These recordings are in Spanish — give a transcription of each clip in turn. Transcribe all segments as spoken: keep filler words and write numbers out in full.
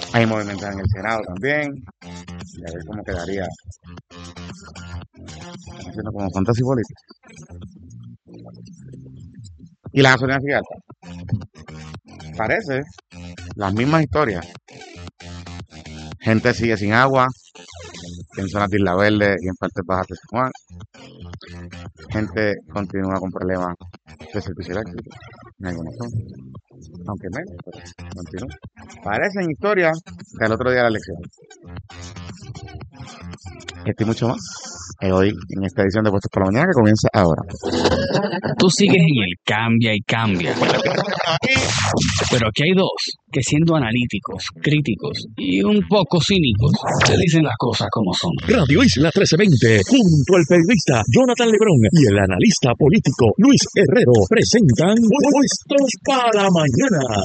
Hay movimientos en el Senado también. Y a ver cómo quedaría. Están haciendo como fantasy política. Y la gasolina sigue alta. Parece las mismas historias. Gente sigue sin agua en zonas de Isla Verde y en partes bajas de San Juan. Gente continúa con problemas de servicio eléctrico en algunas zonas, aunque menos, pero continúa. Parecen historias del otro día de la elección. Esto y mucho más eh, hoy en esta edición de Puestos por la Mañana que comienza ahora. Tú sigues en el cambia y cambia. Pero aquí hay dos que, siendo analíticos, críticos y un poco cínicos, te dicen las cosas como son. Radio Isla trece veinte, junto al periodista Jonathan Lebrón y el analista político Luis Herrero, presentan Puestos para la Mañana.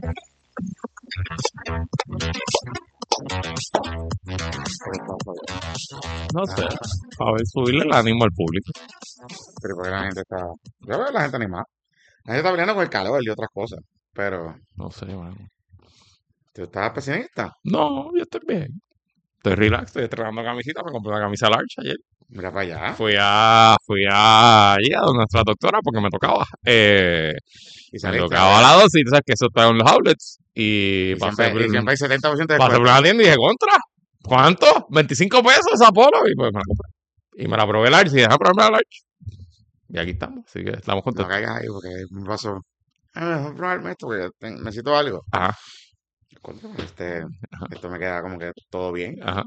No sé, a ver, subirle el ánimo al público. Pero porque la gente está. Yo veo a la gente animada. La gente está peleando con el calor y otras cosas. Pero. No sé, bueno. ¿Tú estás pesimista? No, yo estoy bien. Estoy relax, estoy estrenando camisita, me compré una camisa large ayer. Mira para allá. Fui a, fui a, allí a donde nuestra doctora porque me tocaba. Eh, Y me saliste, tocaba ¿verdad? la dosis, tú sabes que eso está en los outlets. Y, Y pasé siempre, por, y siempre hay setenta por ciento de pasé por descuento. una tienda y dije, contra, ¿cuánto? veinticinco pesos esa polo. Y pues me la compré. Y me la probé large y dejé probarme la large. Y aquí estamos, así que estamos No contentos. caigas ahí porque me pasó. Ah, mejor probarme esto porque te- necesito algo. Ajá, Contra, Este, esto me queda como que todo bien ajá.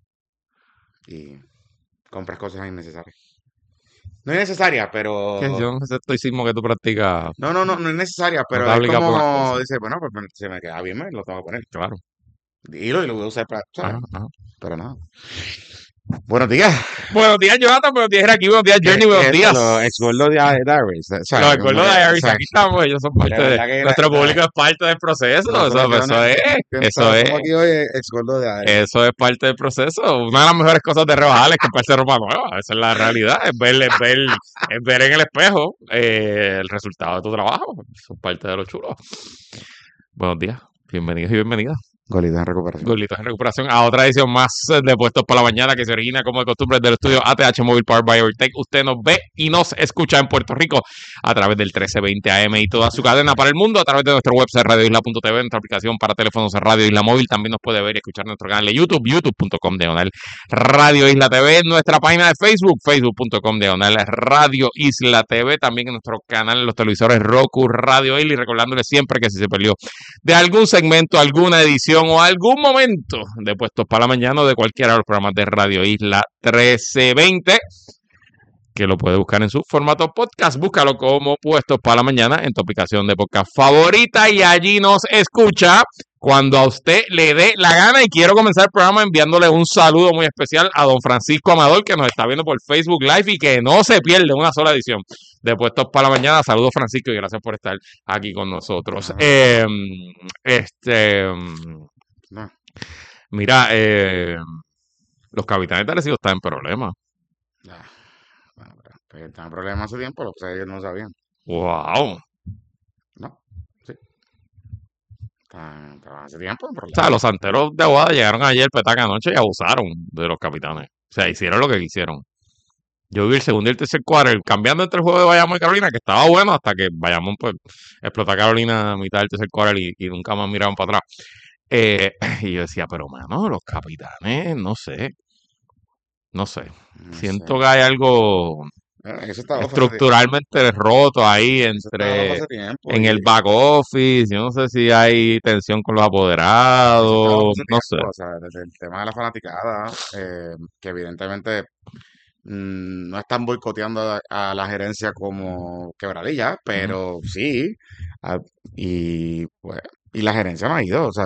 y compras cosas innecesarias. No es necesaria, pero. Que yo no sé ese estoicismo que tú practicas, No, no, no, no es necesaria, no pero te es aplica por unas como. cosas. Dice, bueno, pues me- se me queda bien, me lo tengo que poner. Claro. Y lo, y lo voy a usar para. ¿Sabes? Ajá, ajá. Pero nada. Buenos días. Buenos días, Jonathan. Buenos días, aquí. Buenos días, ¿Qué, Journey. qué Buenos es días. esto? Los ex gordos de Diaries. O sea, Los como acuerdos que, de o Iris, sea, aquí estamos. Ellos son de parte de. verdad que la- Nuestro la- público es parte del proceso. nosotros Eso, que eso no- es. que Eso estamos es. aquí hoy ex gordos de Diaries. Eso es parte del proceso. Una de las mejores cosas de rebajar es comprarse ropa nueva. Esa es la realidad. Es ver, es ver, es ver en el espejo eh, el resultado de tu trabajo. Eso es parte de lo chulo. Buenos días. Bienvenidos y bienvenidas. Golitos en recuperación. Golitos en recuperación a otra edición más de Puestos por la Mañana que se origina como de costumbre del estudio A T H Mobile Powered by Overtech. Usted nos ve y nos escucha en Puerto Rico a través del trece veinte A M y toda su cadena para el mundo a través de nuestro website radio isla punto t v, nuestra aplicación para teléfonos Radio Isla Móvil. También nos puede ver y escuchar en nuestro canal de YouTube, youtube punto com diagonal Radio Isla T V, nuestra página de Facebook, facebook punto com diagonal Radio Isla T V, también en nuestro canal en los televisores Roku, Radio Isla, y recordándole siempre que si se perdió de algún segmento, alguna edición o algún momento de Puestos para la Mañana o de cualquiera de los programas de Radio Isla trece veinte, que lo puede buscar en su formato podcast. Búscalo como Puestos para la Mañana en tu aplicación de podcast favorita y allí nos escucha cuando a usted le dé la gana. Y quiero comenzar el programa enviándole un saludo muy especial a don Francisco Amador, que nos está viendo por Facebook Live y que no se pierde una sola edición de Puestos para la Mañana. Saludos, Francisco, y gracias por estar aquí con nosotros. Ah. Eh, este, No. mira, eh, los capitanes de Arecibo están en problemas. Ah, bueno, pero, pues, están en problemas hace tiempo, lo que sea, ellos no sabían. Wow. No, sí. Estaban, estaban hace tiempo en O problemas. sea, los santeros de Aguada llegaron ayer petaca anoche y abusaron de los capitanes. O sea, hicieron lo que quisieron. Yo vi el segundo y el tercer quarter cambiando entre el juego de Bayamón y Carolina, que estaba bueno hasta que Bayamón pues explotó a Carolina a mitad del tercer quarter y, y nunca más miraron para atrás. Eh, y yo decía, pero mano, los capitanes, no sé. No sé. No Siento sé. que hay algo Bueno, eso está off hace estructuralmente roto ahí Eso estaba off entre hace tiempo. en y- el back office. Yo no sé si hay tensión con los eso estaba off apoderados. hace No sé. tiempo, o sea, desde el tema de la fanaticada, eh, que evidentemente mm, no están boicoteando a, a la gerencia como quebradilla, pero sí. ah, y pues, y la gerencia no ha ido, o sea,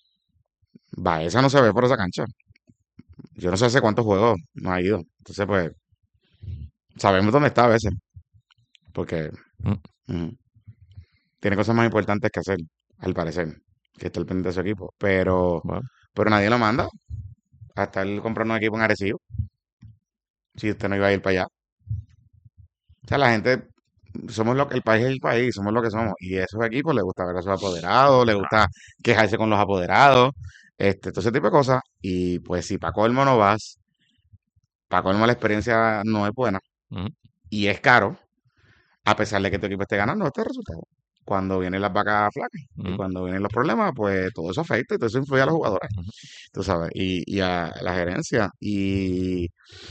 Baeza no se ve por esa cancha. Yo no sé hace cuántos juegos no ha ido. Entonces, pues, sabemos dónde está a veces. Porque Mm. ujú, tiene cosas más importantes que hacer, al parecer, que estar pendiente de su equipo. Pero, Bueno, pero nadie lo manda a estar comprando un equipo en Arecibo. Si usted no iba a ir para allá. O sea, la gente, somos lo que, el país es el país, somos lo que somos. Y a esos equipos les gusta ver a sus apoderados, les gusta quejarse con los apoderados. este, todo ese tipo de cosas. Y pues si para colmo no vas, para colmo la experiencia no es buena Ujú. y es caro, a pesar de que tu equipo esté ganando este resultado. Cuando vienen las vacas flacas y Ujú. cuando vienen los problemas, pues todo eso afecta y todo eso influye a los jugadores, Ujú. tú sabes, y, y a la gerencia. Y,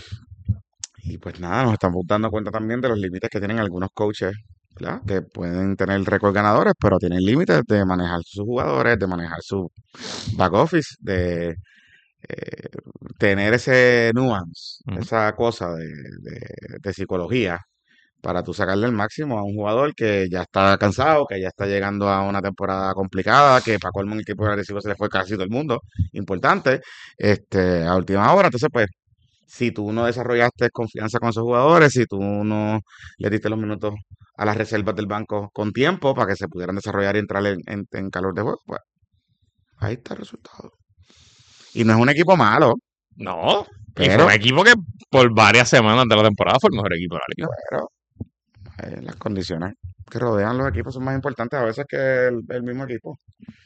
y pues nada, nos estamos dando cuenta también de los límites que tienen algunos coaches, ¿verdad? Que pueden tener récord ganadores, pero tienen límites de manejar sus jugadores, de manejar su back office, de eh, tener ese nuance, Ujú. esa cosa de, de- de psicología para tú sacarle el máximo a un jugador que ya está cansado, que ya está llegando a una temporada complicada, que para colmo en el equipo de Arecibo se le fue casi todo el mundo, importante, este, a última hora. Entonces, pues, si tú no desarrollaste confianza con esos jugadores, si tú no le diste los minutos a las reservas del banco con tiempo para que se pudieran desarrollar y entrar en, en- en calor de juego, pues ahí está el resultado. Y no es un equipo malo, No, y fue pero, un equipo que por varias semanas de la temporada fue el mejor equipo de la liga. pero eh, las condiciones que rodean los equipos son más importantes a veces que el, el mismo equipo.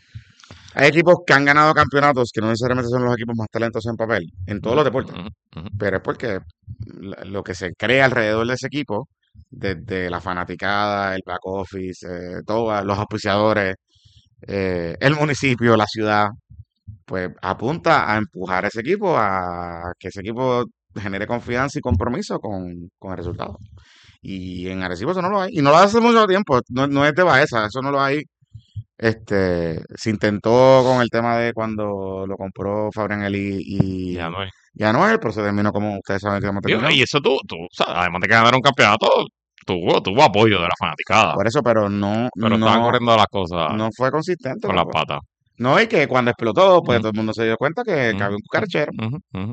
Hay equipos que han ganado campeonatos que no necesariamente son los equipos más talentosos en papel, en todos Ujú. los deportes, Ujú. Ujú. pero es porque la- lo que se crea alrededor de ese equipo, desde la fanaticada, el back office, eh, todos los auspiciadores, eh, el municipio, la ciudad, pues apunta a empujar a ese equipo, a que ese equipo genere confianza y compromiso con, con el resultado. Y en Arecibo eso no lo hay. Y no lo hace mucho tiempo, no, no es de Baeza, eso no lo hay. Este, se intentó con el tema de cuando lo compró Fabián y, Ya y, no es. y Anuel, pero se terminó como ustedes saben cómo Digo, terminó. y eso tú, tú, o sea, además de que ganaron un campeonato, tuvo, tuvo apoyo de la fanaticada, Por eso, pero no, pero estaban no, corriendo las cosas no fue consistente con las tampoco. patas. No, y que cuando explotó, pues Ujú. todo el mundo se dio cuenta que, que Ujú. había un cucarachero. Ujú. Ujú.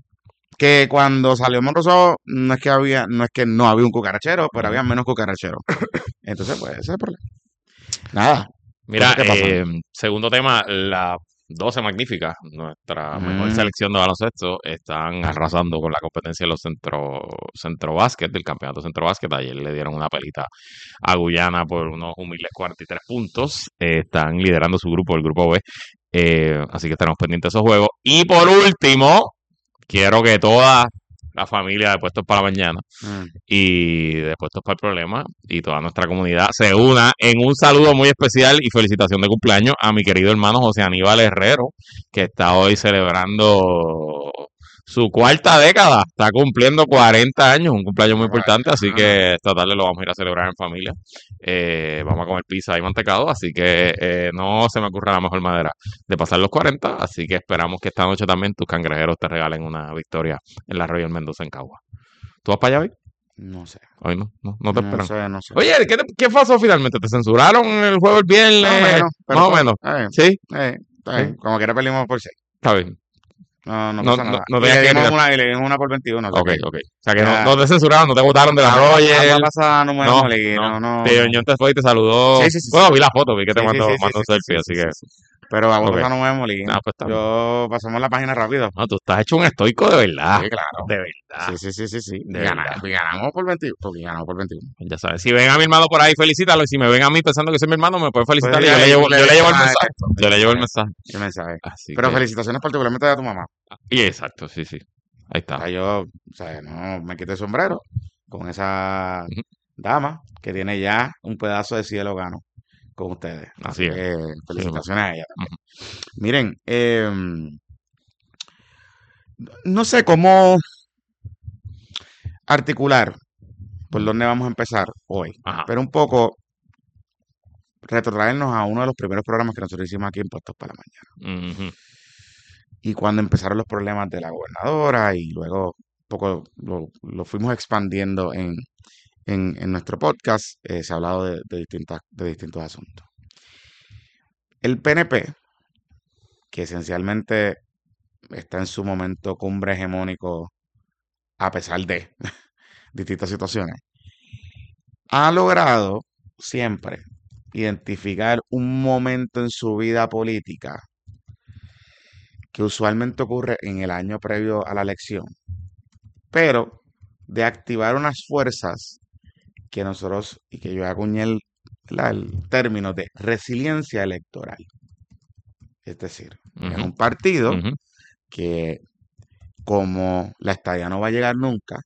Que cuando salió Monroso, no es que había, no es que no había un cucarachero, pero Ujú. había menos cucaracheros. Entonces, pues, ese es el problema. Nada, cosas Mira, que pasan. eh, segundo tema, la doce Magníficas, nuestra mejor Mm, selección de baloncesto, están arrasando con la competencia de los centro, centro básquet, del campeonato centro básquet. Ayer le dieron una pelita a Guyana por unos humildes cuarenta y tres puntos. Eh, están liderando su grupo, el grupo B. Eh, así que estaremos pendientes de esos juegos. Y por último, quiero que toda la familia de Puestos para la Mañana mm. y de Puestos para el Problema y toda nuestra comunidad se una en un saludo muy especial y felicitación de cumpleaños a mi querido hermano José Aníbal Herrero, que está hoy celebrando su cuarta década, está cumpliendo cuarenta años, un cumpleaños muy Mira para importante, así allá. que esta tarde lo vamos a ir a celebrar en familia. Eh, vamos a comer pizza y mantecado, así que eh, no se me ocurre la mejor manera de pasar los cuarenta, así que esperamos que esta noche también tus cangrejeros te regalen una victoria en la Royal Mendoza en Cagua. ¿Tú vas para allá hoy? No sé, Hoy no, no, no te no esperan. sé, no sé. Oye, ¿qué, te- qué pasó finalmente? ¿Te censuraron el juego el viernes? Más o menos, pero Más o todo, menos. eh, Sí, eh, está sí, bien. Como quiera perdimos por seis. está bien. No, no No, pasa no, nada. no Y tenías le que dimos gritar. una, y le dimos una por veintiuno, o sea Ok, que ok. O sea que no, ya, no te censuraron, no te votaron de la agua, agua Royal. pasada no muere No, no. molino, no, Tío no. Ñón te fue y te saludó. Sí, sí, sí, sí. Bueno, vi la foto, vi que te Sí, sí, mandó, sí, sí, mandó sí, un sí, selfie, sí, así sí, que, sí, sí. Pero agua ok. pasada no muere molino. Ah, pues está bien. Yo pasamos la página rápido. No, tú estás hecho un estoico de verdad. Sí, claro. De verdad. Sí, sí, sí, sí, sí. De Y gana- verdad. y ganamos por veintiuno, porque ganamos por veintiuno. Ya sabes, si ven a mi hermano por ahí, felicítalo. Y si me ven a mí pensando que soy mi hermano, me pueden Pues felicitar y ya, yo le y llevo, le- yo le llevo el ah, mensaje. exacto, el Yo le llevo el mensaje, mensaje. el mensaje. Así Pero que, felicitaciones particularmente a tu mamá. y exacto, sí, sí. Ahí O está. sea, yo, o sea, no me quité el sombrero con esa Ujú. dama que tiene ya un pedazo de cielo gano con ustedes. Así Así es. que Sí, felicitaciones a ella también. Ujú. Miren, em, no sé cómo articular por dónde vamos a empezar hoy, Ajá. pero un poco retrotraernos a uno de los primeros programas que nosotros hicimos aquí en Puestos para la Mañana. Ujú. Y cuando empezaron los problemas de la gobernadora y luego un poco lo, lo fuimos expandiendo en, en, en nuestro podcast, eh, se ha hablado de, de, distintas, de distintos asuntos. El P N P, que esencialmente está en su momento cumbre hegemónico a pesar de distintas situaciones, ha logrado siempre identificar un momento en su vida política que usualmente ocurre en el año previo a la elección, pero de activar unas fuerzas que nosotros, y que yo acuñé el, la- el término de resiliencia electoral. Es decir, Ujú. es un partido Ujú. que, como la estadía no va a llegar nunca,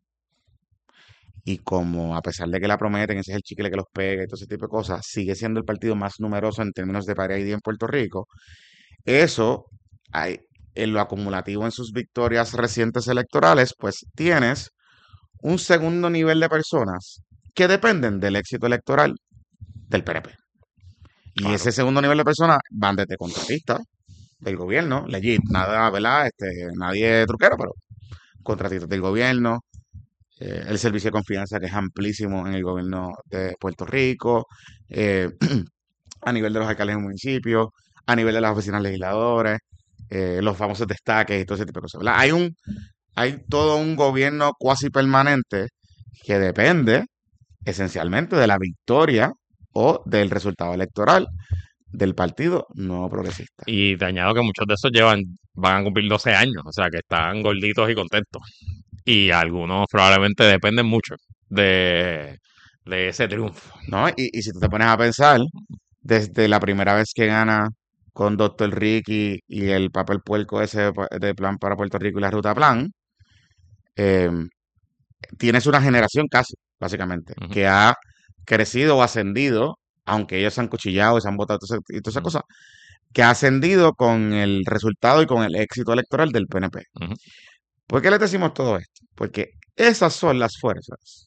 y como a pesar de que la prometen, ese es el chicle que los pega y todo ese tipo de cosas, sigue siendo el partido más numeroso en términos de paridad en Puerto Rico. Eso, hay, en lo acumulativo en sus victorias recientes electorales, pues tienes un segundo nivel de personas que dependen del éxito electoral del P N P. Y Claro. ese segundo nivel de personas van desde contratistas del gobierno, legit, nada, ¿verdad? Este, nadie truquero, pero contratistas del gobierno, eh, el servicio de confianza que es amplísimo en el gobierno de Puerto Rico, eh, a nivel de los alcaldes del municipio, a nivel de las oficinas legisladores, eh, los famosos destaques y todo ese tipo de cosas, ¿verdad? Hay un, hay todo un gobierno cuasi permanente que depende esencialmente de la victoria o del resultado electoral del Partido Nuevo Progresista. Y te añado que muchos de esos llevan, van a cumplir doce años, o sea que están gorditos y contentos. Y algunos probablemente dependen mucho de, de ese triunfo. ¿No? Y, y si tú te pones a pensar, desde la primera vez que gana con doctor Ricky y el papel puerco ese de, pa- de Plan para Puerto Rico y la Ruta Plan, eh, tienes una generación casi, básicamente, Ujú. que ha crecido o ascendido, aunque ellos se han cuchillado y se han votado y toda esa- y toda esa Ujú. cosa, que ha ascendido con el resultado y con el éxito electoral del P N P. Ujú. ¿Por qué les decimos todo esto? Porque esas son las fuerzas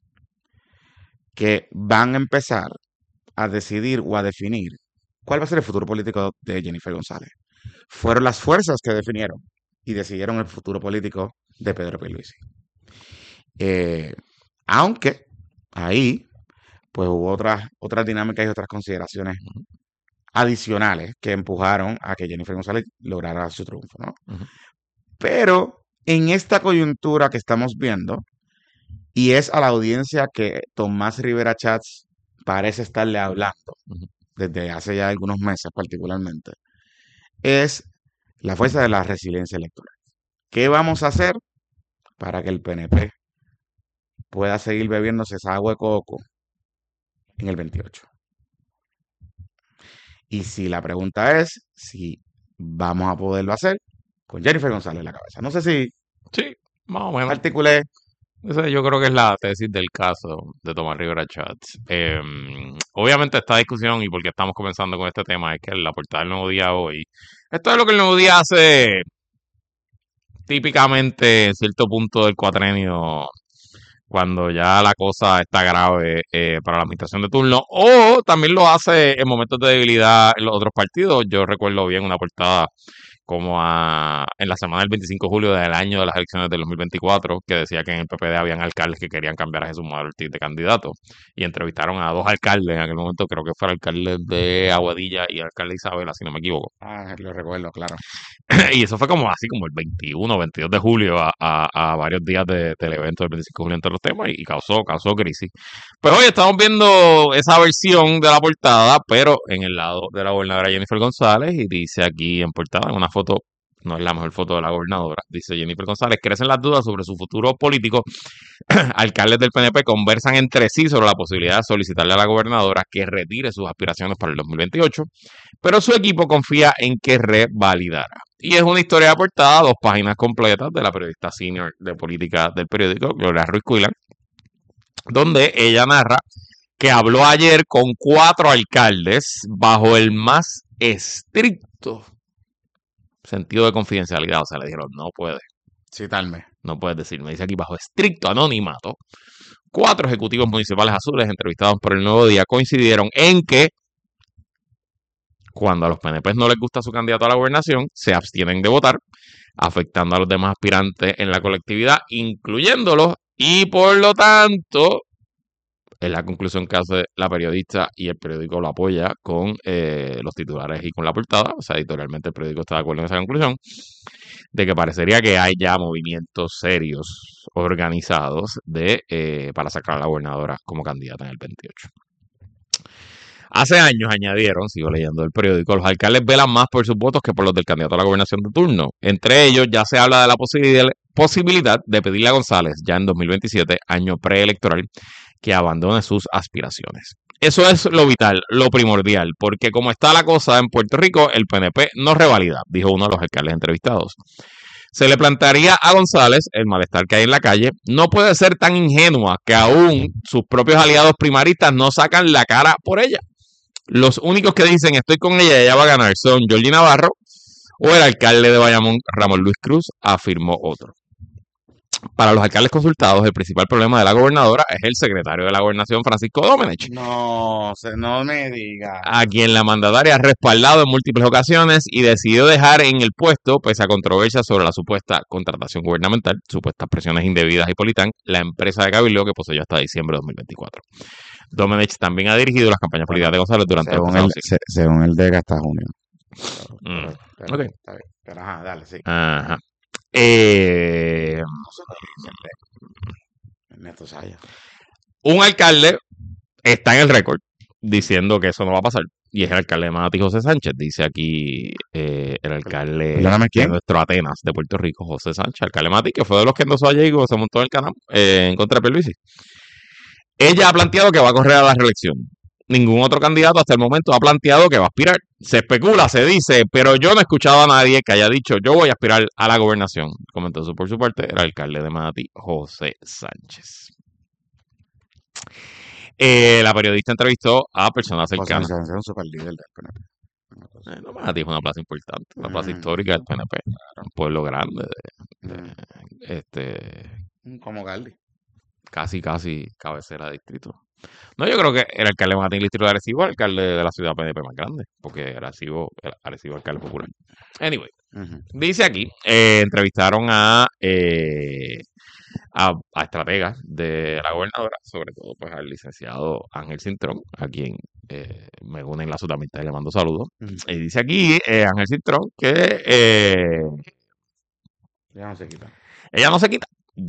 que van a empezar a decidir o a definir cuál va a ser el futuro político de Jennifer González. Fueron las fuerzas que definieron y decidieron el futuro político de Pedro Pierluisi. Eh, aunque ahí pues hubo otras, otras dinámicas y otras consideraciones Ujú. adicionales que empujaron a que Jennifer González lograra su triunfo, ¿no? Ujú. Pero en esta coyuntura que estamos viendo, y es a la audiencia que Tomás Rivera Chats parece estarle hablando Ujú. desde hace ya algunos meses particularmente, es la fuerza de la resiliencia electoral. ¿Qué vamos a hacer para que el P N P pueda seguir bebiéndose esa agua de coco en el veintiocho? Y si la pregunta es si vamos a poderlo hacer con Jennifer González en la cabeza. No sé si Sí, más o menos. articulé. Esa yo creo que es la tesis del caso de Tomás Rivera Chats. Eh, obviamente esta discusión y por qué estamos comenzando con este tema es que la portada del Nuevo Día hoy, esto es lo que el Nuevo Día hace típicamente en cierto punto del cuatrenio cuando ya la cosa está grave eh, para la administración de turno, o también lo hace en momentos de debilidad en los otros partidos. Yo recuerdo bien una portada como a, en la semana del veinticinco de julio del año de las elecciones del dos mil veinticuatro, que decía que en el P P D habían alcaldes que querían cambiar a Jesús Manuel Ortiz de candidato, y entrevistaron a dos alcaldes en aquel momento, creo que fue el alcalde de Aguadilla y el alcalde de Isabela, si no me equivoco. Ah, lo recuerdo, claro. Y eso fue como así, como el veintiuno, veintidós de julio, a, a, a varios días de, del evento del veinticinco de julio entre los temas, y causó, causó crisis. Pues hoy estamos viendo esa versión de la portada, pero en el lado de la gobernadora Jennifer González, y dice aquí en portada, en una foto, no es la mejor foto de la gobernadora, dice Jennifer González, crecen las dudas sobre su futuro político. Alcaldes del P N P conversan entre sí sobre la posibilidad de solicitarle a la gobernadora que retire sus aspiraciones para el dos mil veintiocho, pero su equipo confía en que revalidará. Y es una historia de portada, dos páginas completas de la periodista senior de política del periódico, Gloria Ruiz Cuilan, donde ella narra que habló ayer con cuatro alcaldes bajo el más estricto sentido de confidencialidad. O sea, le dijeron, no puedes, Citarme. no puedes decirme. Dice aquí, bajo estricto anonimato, cuatro ejecutivos municipales azules entrevistados por el Nuevo Día coincidieron en que cuando a los P N P no les gusta su candidato a la gobernación, se abstienen de votar, afectando a los demás aspirantes en la colectividad, incluyéndolos, y por lo tanto, es la conclusión que hace la periodista y el periódico lo apoya con eh, los titulares y con la portada. O sea, editorialmente el periódico está de acuerdo en esa conclusión, de que parecería que hay ya movimientos serios organizados de eh, para sacar a la gobernadora como candidata en el veintiocho. Hace años añadieron, sigo leyendo el periódico, los alcaldes velan más por sus votos que por los del candidato a la gobernación de turno. Entre ellos ya se habla de la posibilidad, posibilidad de pedirle a González, ya en dos mil veintisiete, año preelectoral, que abandone sus aspiraciones. Eso es lo vital, lo primordial, porque como está la cosa en Puerto Rico, el P N P no revalida, dijo uno de los alcaldes entrevistados. Se le plantearía a González el malestar que hay en la calle. No puede ser tan ingenua que aún sus propios aliados primaristas no sacan la cara por ella. Los únicos que dicen estoy con ella y ella va a ganar son Georgie Navarro o el alcalde de Bayamón, Ramón Luis Cruz, afirmó otro. Para los alcaldes consultados, el principal problema de la gobernadora es el secretario de la gobernación, Francisco Domenech, No, se- no me diga. a quien la mandataria ha respaldado en múltiples ocasiones y decidió dejar en el puesto, pese a controversias sobre la supuesta contratación gubernamental, supuestas presiones indebidas y Politán, la empresa de cabildeo que poseyó hasta diciembre de dos mil veinticuatro. Domenech también ha dirigido las campañas políticas de González durante los Según el, pasados se- según el D E C hasta junio. Mm, Pero, ok. está bien. Pero ajá, dale, sí. Ajá. Eh, No se lo dice el D E C. Ernesto Saya. un alcalde está en el récord diciendo que eso no va a pasar. Y es el alcalde de Manatí, José Sánchez. Dice aquí eh, el alcalde Perdóname, de ¿quién? nuestro Atenas de Puerto Rico, José Sánchez, alcalde de Manatí, que fue de los que endosó a Diego, se montó en el canal eh, en contra de Pierluisi. Ella ha planteado que va a correr a la reelección. Ningún otro candidato hasta el momento ha planteado que va a aspirar. Se especula, se dice, pero yo no he escuchado a nadie que haya dicho yo voy a aspirar a la gobernación. Comentó eso por su parte el alcalde de Manatí, José Sánchez. Eh, la periodista entrevistó a personas José cercanas. Sánchez es un super líder del P N P. Una cosa. Eh, no, Manatí es una plaza importante, una plaza Mm, histórica del P N P, un pueblo grande, de, de, mm. este, Como Galdi. casi, casi cabecera de distrito. No, yo creo que el alcalde de Manatí, el distrito de Arecibo, es el alcalde de la ciudad P N P más grande, porque Arecibo, Arecibo es alcalde popular. Anyway, Ujú. dice aquí, eh, entrevistaron a, eh, a, a estrategas de la gobernadora, sobre todo pues al licenciado Ángel Cintrón, a quien eh, me unen la también está llamando saludos. Ujú. Y dice aquí eh, Ángel Cintrón que eh, Ya no se quita. ella no se quita.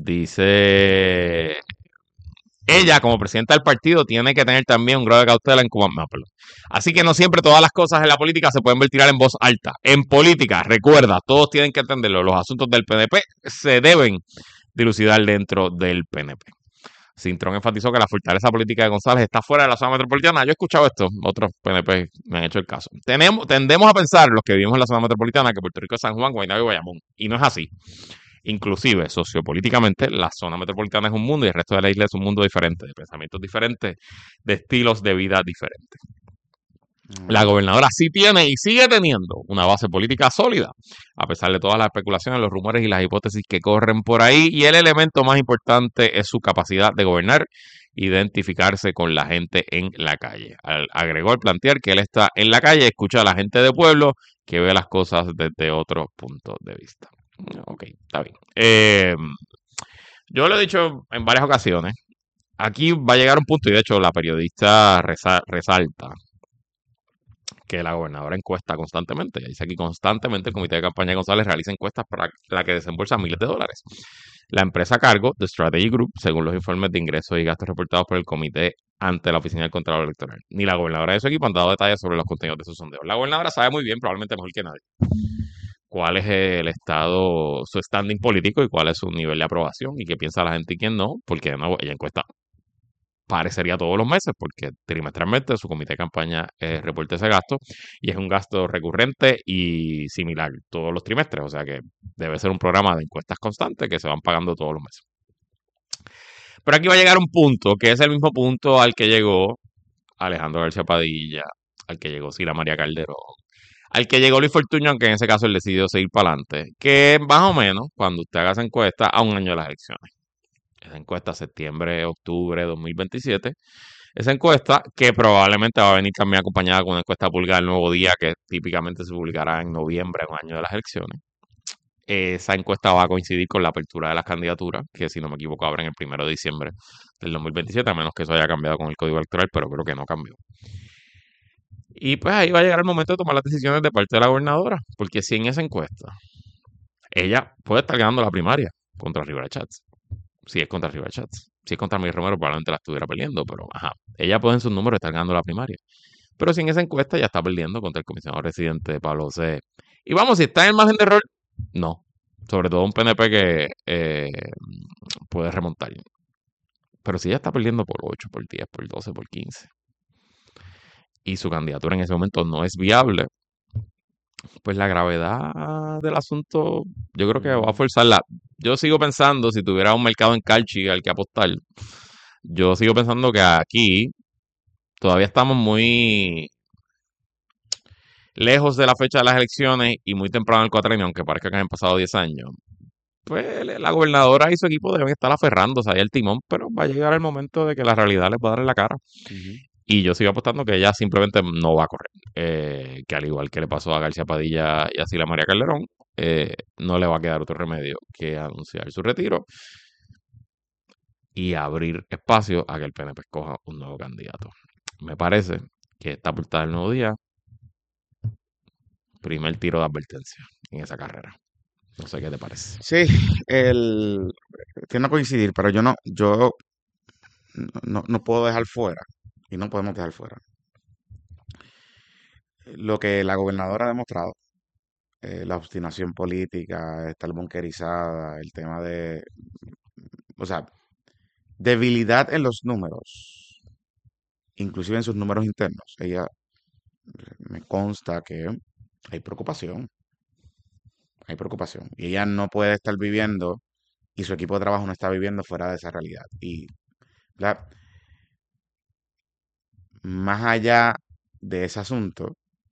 Dice ella, como presidenta del partido, tiene que tener también un grado de cautela en Cuba. No, perdón. Así que no siempre todas las cosas en la política se pueden ventilar en voz alta. En política, recuerda, todos tienen que entenderlo. Los asuntos del P N P se deben dilucidar dentro del P N P. Cintrón enfatizó que la fortaleza política de González está fuera de la zona metropolitana. Yo he escuchado esto, otros P N P me han hecho el caso. Tenemos, tendemos a pensar, los que vivimos en la zona metropolitana, que Puerto Rico es San Juan, Guaynabo y Bayamón. Y no es así. Inclusive, sociopolíticamente, la zona metropolitana es un mundo y el resto de la isla es un mundo diferente, de pensamientos diferentes, de estilos de vida diferentes. La gobernadora sí tiene y sigue teniendo una base política sólida, a pesar de todas las especulaciones, los rumores y las hipótesis que corren por ahí. Y el elemento más importante es su capacidad de gobernar, identificarse con la gente en la calle. Al, agregó al plantear que él está en la calle, escucha a la gente de pueblo, que ve las cosas desde otro punto de vista. Ok, está bien. Eh, yo lo he dicho en varias ocasiones. Aquí va a llegar un punto, y de hecho la periodista resa- resalta que la gobernadora encuesta constantemente. Ya dice aquí constantemente el comité de campaña de González realiza encuestas para la que desembolsa miles de dólares. La empresa a cargo, The Strategy Group, según los informes de ingresos y gastos reportados por el comité ante la Oficina del Contralor Electoral. Ni la gobernadora de su equipo han dado detalles sobre los contenidos de sus sondeos. La gobernadora sabe muy bien, probablemente mejor que nadie, cuál es el estado, su standing político y cuál es su nivel de aprobación y qué piensa la gente y quién no, porque de nuevo ella encuesta parecería todos los meses, porque trimestralmente su comité de campaña eh, reporta ese gasto y es un gasto recurrente y similar todos los trimestres, o sea que debe ser un programa de encuestas constantes que se van pagando todos los meses. Pero aquí va a llegar un punto que es el mismo punto al que llegó Alejandro García Padilla, al que llegó Sila María Calderón, al que llegó Luis Fortuño, aunque en ese caso él decidió seguir para adelante, que más o menos cuando usted haga esa encuesta a un año de las elecciones. Esa encuesta septiembre, octubre de dos mil veintisiete. Esa encuesta que probablemente va a venir también acompañada con una encuesta pública del Nuevo Día que típicamente se publicará en noviembre, un año de las elecciones. Esa encuesta va a coincidir con la apertura de las candidaturas, que si no me equivoco abren el primero de diciembre del dos mil veintisiete, a menos que eso haya cambiado con el Código Electoral, pero creo que no cambió. Y pues ahí va a llegar el momento de tomar las decisiones de parte de la gobernadora, porque si en esa encuesta ella puede estar ganando la primaria contra Rivera Chats, si es contra Rivera Chats, si es contra Miguel Romero probablemente la estuviera peleando, pero ajá, ella puede en sus números estar ganando la primaria. Pero si en esa encuesta ya está perdiendo contra el comisionado residente Pablo José. Y vamos, si está en el margen de error, no. Sobre todo un P N P que eh, puede remontar. Pero si ya está perdiendo por ocho, por diez, por doce, por quince. y su candidatura en ese momento no es viable, pues la gravedad del asunto yo creo que va a forzarla. Yo sigo pensando, si tuviera un mercado en Calchi al que apostar, yo sigo pensando que aquí todavía estamos muy lejos de la fecha de las elecciones y muy temprano en el cuatrenio, aunque parezca que han pasado diez años. Pues la gobernadora y su equipo deben estar aferrándose ahí al timón, pero va a llegar el momento de que la realidad les va a dar en la cara. Ujú. Y yo sigo apostando que ella simplemente no va a correr. Eh, que al igual que le pasó a García Padilla y a Sila María Calderón, eh, no le va a quedar otro remedio que anunciar su retiro y abrir espacio a que el P N P escoja un nuevo candidato. Me parece que esta portada del Nuevo Día, primer tiro de advertencia en esa carrera. No sé qué te parece. Sí, el tiene que coincidir, pero yo no, yo no, no puedo dejar fuera, y no podemos dejar fuera, lo que la gobernadora ha demostrado, eh, la obstinación política, estar bunkerizada, el tema de, o sea, debilidad en los números, inclusive en sus números internos. Ella, me consta que hay preocupación, hay preocupación, y ella no puede estar viviendo, y su equipo de trabajo no está viviendo fuera de esa realidad. Y la, más allá de ese asunto,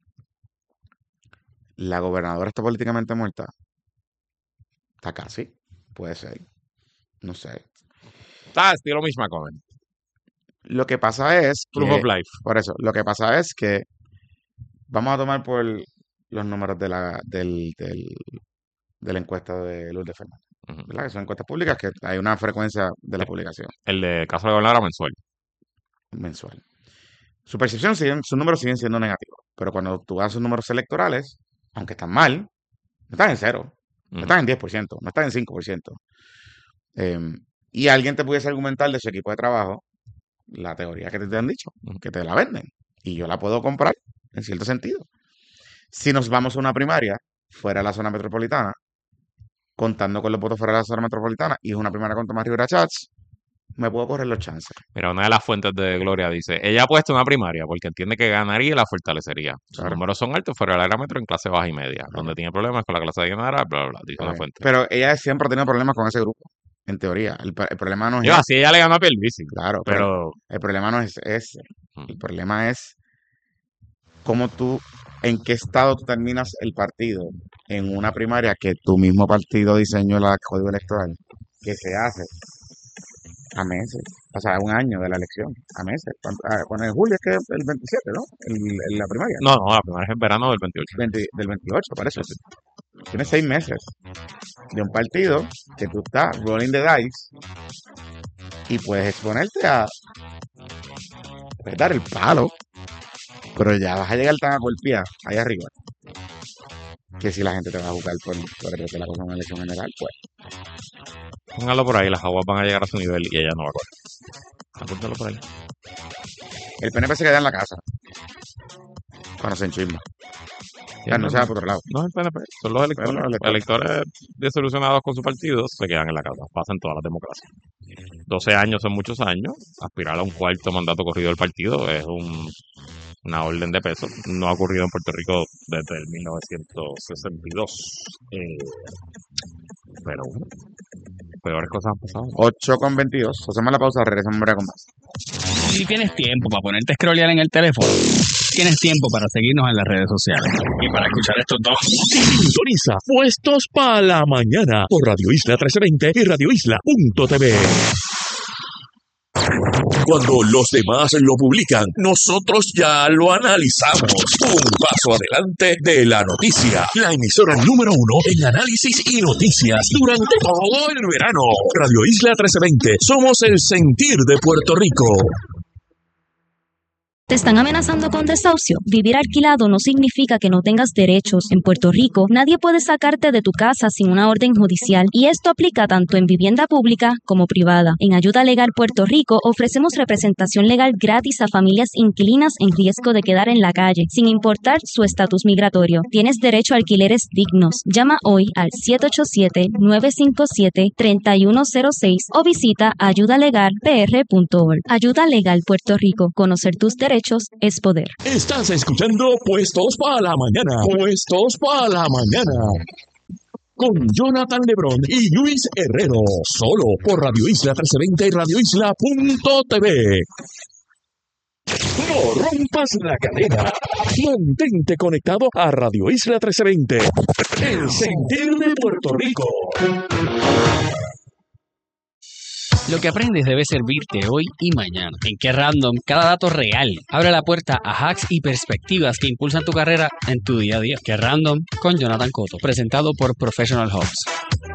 la gobernadora está políticamente muerta. Está casi, puede ser, no sé. Está estilo Mitch McConnell. Lo que pasa es Proof que, of life. por eso, lo que pasa es que vamos a tomar por los números de la, del, del, de la encuesta de Lourdes Fernández, Ujú. ¿verdad? Que son encuestas públicas que hay una frecuencia de la publicación El de caso de la gobernadora mensual. mensual. Su percepción, siguen, sus números siguen siendo negativos, pero cuando tú das sus números electorales, aunque están mal, no están en cero, no Ujú. están en diez por ciento, no están en cinco por ciento. Eh, y alguien te pudiese argumentar de su equipo de trabajo la teoría que te, te han dicho, Ujú. que te la venden, y yo la puedo comprar en cierto sentido. Si nos vamos a una primaria fuera de la zona metropolitana, contando con los votos fuera de la zona metropolitana, y es una primaria con Tomás Rivera Chats, me puedo correr los chances. Mira, una de las fuentes de Gloria dice, ella ha puesto una primaria porque entiende que ganaría y la fortalecería. Sus Claro. números son altos fuera del área metro en clase baja y media. Claro. Donde tiene problemas con la clase de ganadora, bla, bla, bla, dice Está una bien. fuente. Pero ella siempre ha tenido problemas con ese grupo, en teoría. El, el problema no es Yo, ese. así ella le ganó a Pierluisi. Claro, pero Pero, el problema no es ese. Ujú. El problema es cómo tú, en qué estado tú terminas el partido en una primaria que tu mismo partido diseñó el código electoral, que se hace a meses, o sea, un año de la elección, a meses. ¿Cuánto? Ah, bueno, en julio es que es el veintisiete, ¿no? El, el- la primaria, no, no, la primaria es en verano del veintiocho. veinte del veintiocho, parece. Tienes seis meses de un partido que tú estás rolling the dice y puedes exponerte a puedes dar el palo, pero ya vas a llegar tan a golpear ahí arriba que si la gente te va a jugar por, por el que la cosa es una elección general, pues Póngalo por ahí, las aguas van a llegar a su nivel y ella no va a correr. Apúntalo por ahí. el P N P se queda en la casa cuando se enchisma. Ya no se va por otro lado. No es el P N P, son los electores. Bueno, los Los electores. electores desilusionados con su partido se quedan en la casa. Pasan todas las democracias. doce años son muchos años. Aspirar a un cuarto mandato corrido del partido es un, una orden de peso. No ha ocurrido en Puerto Rico desde el mil novecientos sesenta y dos. Eh, pero bueno, peores cosas han pasado. ocho con veintidós. Hacemos la pausa, regresamos en breve con más. Si tienes tiempo para ponerte a scrollear en el teléfono, tienes tiempo para seguirnos en las redes sociales y para escuchar estos dos. Sintoniza Puestos para la Mañana por Radio Isla trece veinte y Radio Isla punto t v. Cuando los demás lo publican, nosotros ya lo analizamos. Un paso adelante de la noticia. La emisora número uno en análisis y noticias durante todo el verano. Radio Isla trece veinte. Somos el sentir de Puerto Rico. ¿Te están amenazando con desahucio? Vivir alquilado no significa que no tengas derechos. En Puerto Rico, nadie puede sacarte de tu casa sin una orden judicial, y esto aplica tanto en vivienda pública como privada. En Ayuda Legal Puerto Rico ofrecemos representación legal gratis a familias inquilinas en riesgo de quedar en la calle, sin importar su estatus migratorio. Tienes derecho a alquileres dignos. Llama hoy al siete ocho siete, nueve cinco siete, tres uno cero seis o visita ayuda legal p r punto org. Ayuda Legal Puerto Rico. Conocer tus derechos derechos es poder. Estás escuchando Puestos para la Mañana. Puestos para la Mañana. Con Jonathan Lebrón y Luis Herrero. Solo por Radio Isla trece veinte y radio isla punto t v. No rompas la cadena. Mantente conectado a Radio Isla trece veinte. El sentir de Puerto Rico. Lo que aprendes debe servirte hoy y mañana. En Qué Random, cada dato real abre la puerta a hacks y perspectivas que impulsan tu carrera en tu día a día. Qué Random con Jonathan Cotto, presentado por Professional Hubs.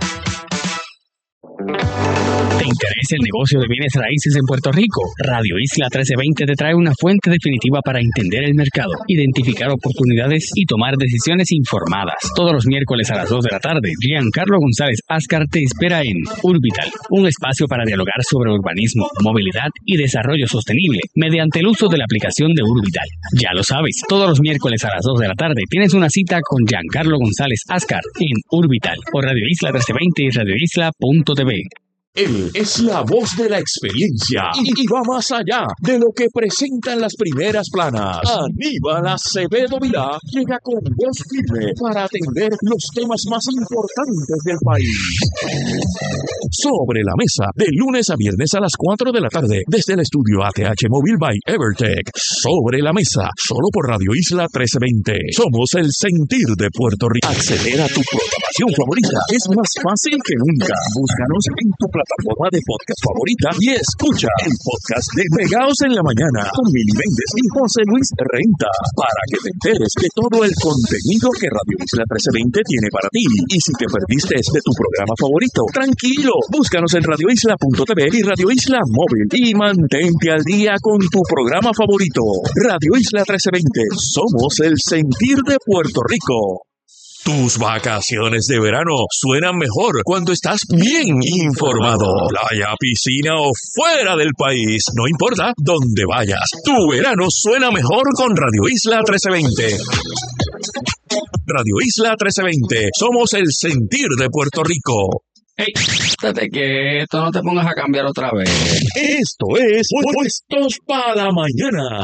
¿Te interesa el negocio de bienes raíces en Puerto Rico? Radio Isla trece veinte te trae una fuente definitiva para entender el mercado, identificar oportunidades y tomar decisiones informadas. Todos los miércoles a las dos de la tarde, Giancarlo González Ascar te espera en Urbital, un espacio para dialogar sobre urbanismo, movilidad y desarrollo sostenible mediante el uso de la aplicación de Urbital. Ya lo sabes, todos los miércoles a las dos de la tarde tienes una cita con Giancarlo González Ascar en Urbital por Radio Isla trece veinte y radio isla punto t v. Él es la voz de la experiencia y, y va más allá de lo que presentan las primeras planas. Aníbal Acevedo Vilá llega con voz firme para atender los temas más importantes del país. Sobre la mesa, de lunes a viernes a las cuatro de la tarde, desde el estudio A T H Móvil by Evertech. Sobre la mesa, solo por Radio Isla trece veinte. Somos el sentir de Puerto Rico. Acceder a tu programación favorita es más fácil que nunca. Búscanos en tu plataforma de podcast favorita y escucha el podcast de Pegaos en la Mañana con Mili Méndez y José Luis Renta para que te enteres de todo el contenido que Radio Isla trece veinte tiene para ti. Y si te perdiste de tu programa favorito, tranquilo, búscanos en radio isla punto t v y Radio Isla Móvil y mantente al día con tu programa favorito. Radio Isla trece veinte, somos el sentir de Puerto Rico. Tus vacaciones de verano suenan mejor cuando estás bien informado. Playa, piscina o fuera del país, no importa dónde vayas. Tu verano suena mejor con Radio Isla trece veinte. Radio Isla trece veinte, somos el sentir de Puerto Rico. Hey, estate quieto, no te pongas a cambiar otra vez. Esto es Puestos para la Mañana.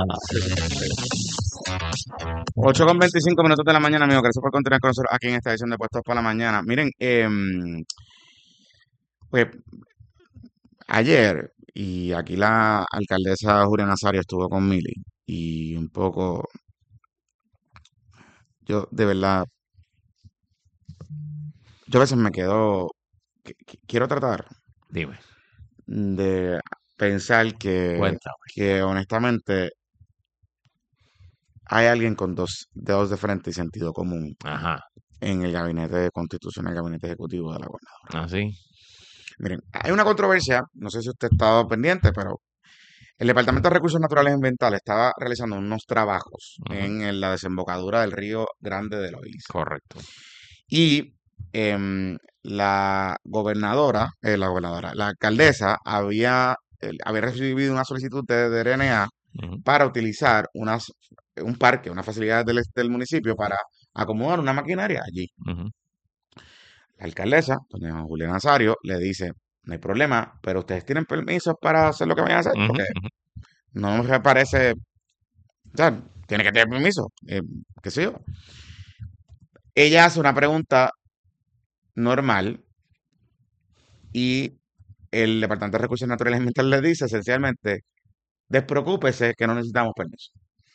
ocho con veinticinco minutos de la mañana, amigos. Gracias por continuar con nosotros aquí en esta edición de Puestos para la Mañana. Miren, eh, pues ayer, y aquí la alcaldesa Julia Nazario estuvo con Mili, y un poco, yo de verdad, yo a veces me quedo, qu- qu- quiero tratar Dime, de pensar que, cuéntame. que honestamente hay alguien con dos dedos de frente y sentido común Ajá, en el gabinete constitucional, el gabinete ejecutivo de la gobernadora. así. Miren, hay una controversia, no sé si usted ha estado pendiente, pero el Departamento de Recursos Naturales y Ambientales estaba realizando unos trabajos Ujú. en la desembocadura del río Grande de Loíza. Correcto. Y em, la gobernadora, eh, la gobernadora, la alcaldesa había, eh, había recibido una solicitud de, de R N A Ujú, para utilizar unas, un parque, una facilidad del, del municipio para acomodar una maquinaria allí. ujú, La alcaldesa, doña Julia Nazario, le dice, no hay problema, pero ustedes tienen permisos para hacer lo que vayan a hacer, ujú, porque ujú. no me parece, o sea, tiene que tener permiso, eh, qué sé yo. Ella hace una pregunta normal y el Departamento de Recursos Naturales y Ambientales le dice esencialmente, despreocúpese que no necesitamos permiso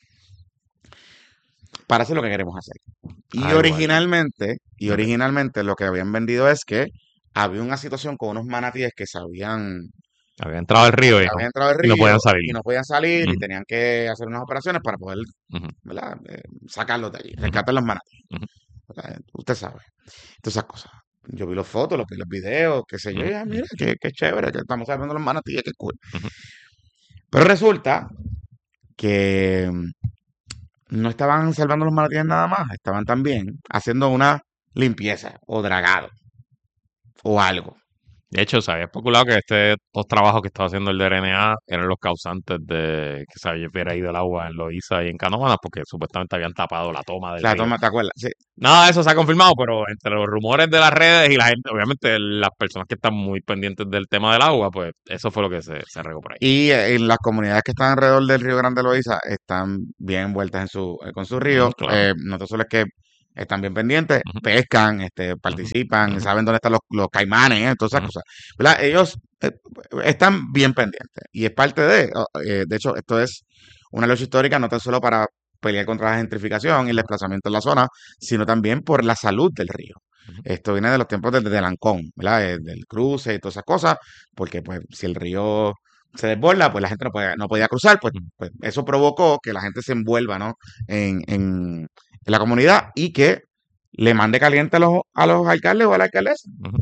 para hacer lo que queremos hacer. Y Algo ahí. originalmente, y Ok. originalmente lo que habían vendido es que había una situación con unos manatíes que se habían, Había entrado al río y no, habían entrado al y no río podían salir. y no podían salir y Ujú, tenían que hacer unas operaciones para poder, ujú, ¿verdad? Eh, sacarlos de allí, ujú, rescatar los manatíes. ujú, O sea, usted sabe, todas esas cosas. Yo vi las fotos, los, vi los videos, qué sé yo, ujú, y, ah, mira, qué, qué chévere, que estamos salvando los manatíes, qué cool. ujú. Pero resulta que mm, no estaban salvando los manatíes nada más, estaban también haciendo una limpieza o dragado o algo. De hecho, se había especulado que este, estos trabajos que estaba haciendo el D R N A eran los causantes de que se hubiera ido el agua en Loíza y en Canóvanas, porque supuestamente habían tapado la toma del La río. toma, ¿te acuerdas? Sí. Nada de eso se ha confirmado, pero entre los rumores de las redes y la gente, obviamente las personas que están muy pendientes del tema del agua, pues eso fue lo que se, se regó por ahí. Y eh, en las comunidades que están alrededor del Río Grande Loíza están bien envueltas en su, eh, con su río. Mm, claro. Eh, no tan solo es que están bien pendientes, Ujú. pescan, este, participan, Ujú. saben dónde están los, los caimanes, eh, todas esas Ujú. cosas. ¿Verdad? Ellos eh, están bien pendientes. Y es parte de, oh, eh, de hecho, esto es una lucha histórica no tan solo para pelear contra la gentrificación y el desplazamiento en la zona, sino también por la salud del río. Ujú. Esto viene de los tiempos del de Lancón, ¿verdad? Eh, Del cruce y todas esas cosas, porque pues si el río se desborda, pues la gente no podía, no podía cruzar, pues, Ujú. pues eso provocó que la gente se envuelva, ¿no? En, en, en la comunidad y que le mande caliente a los, a los alcaldes o a la alcaldesa. Ujú.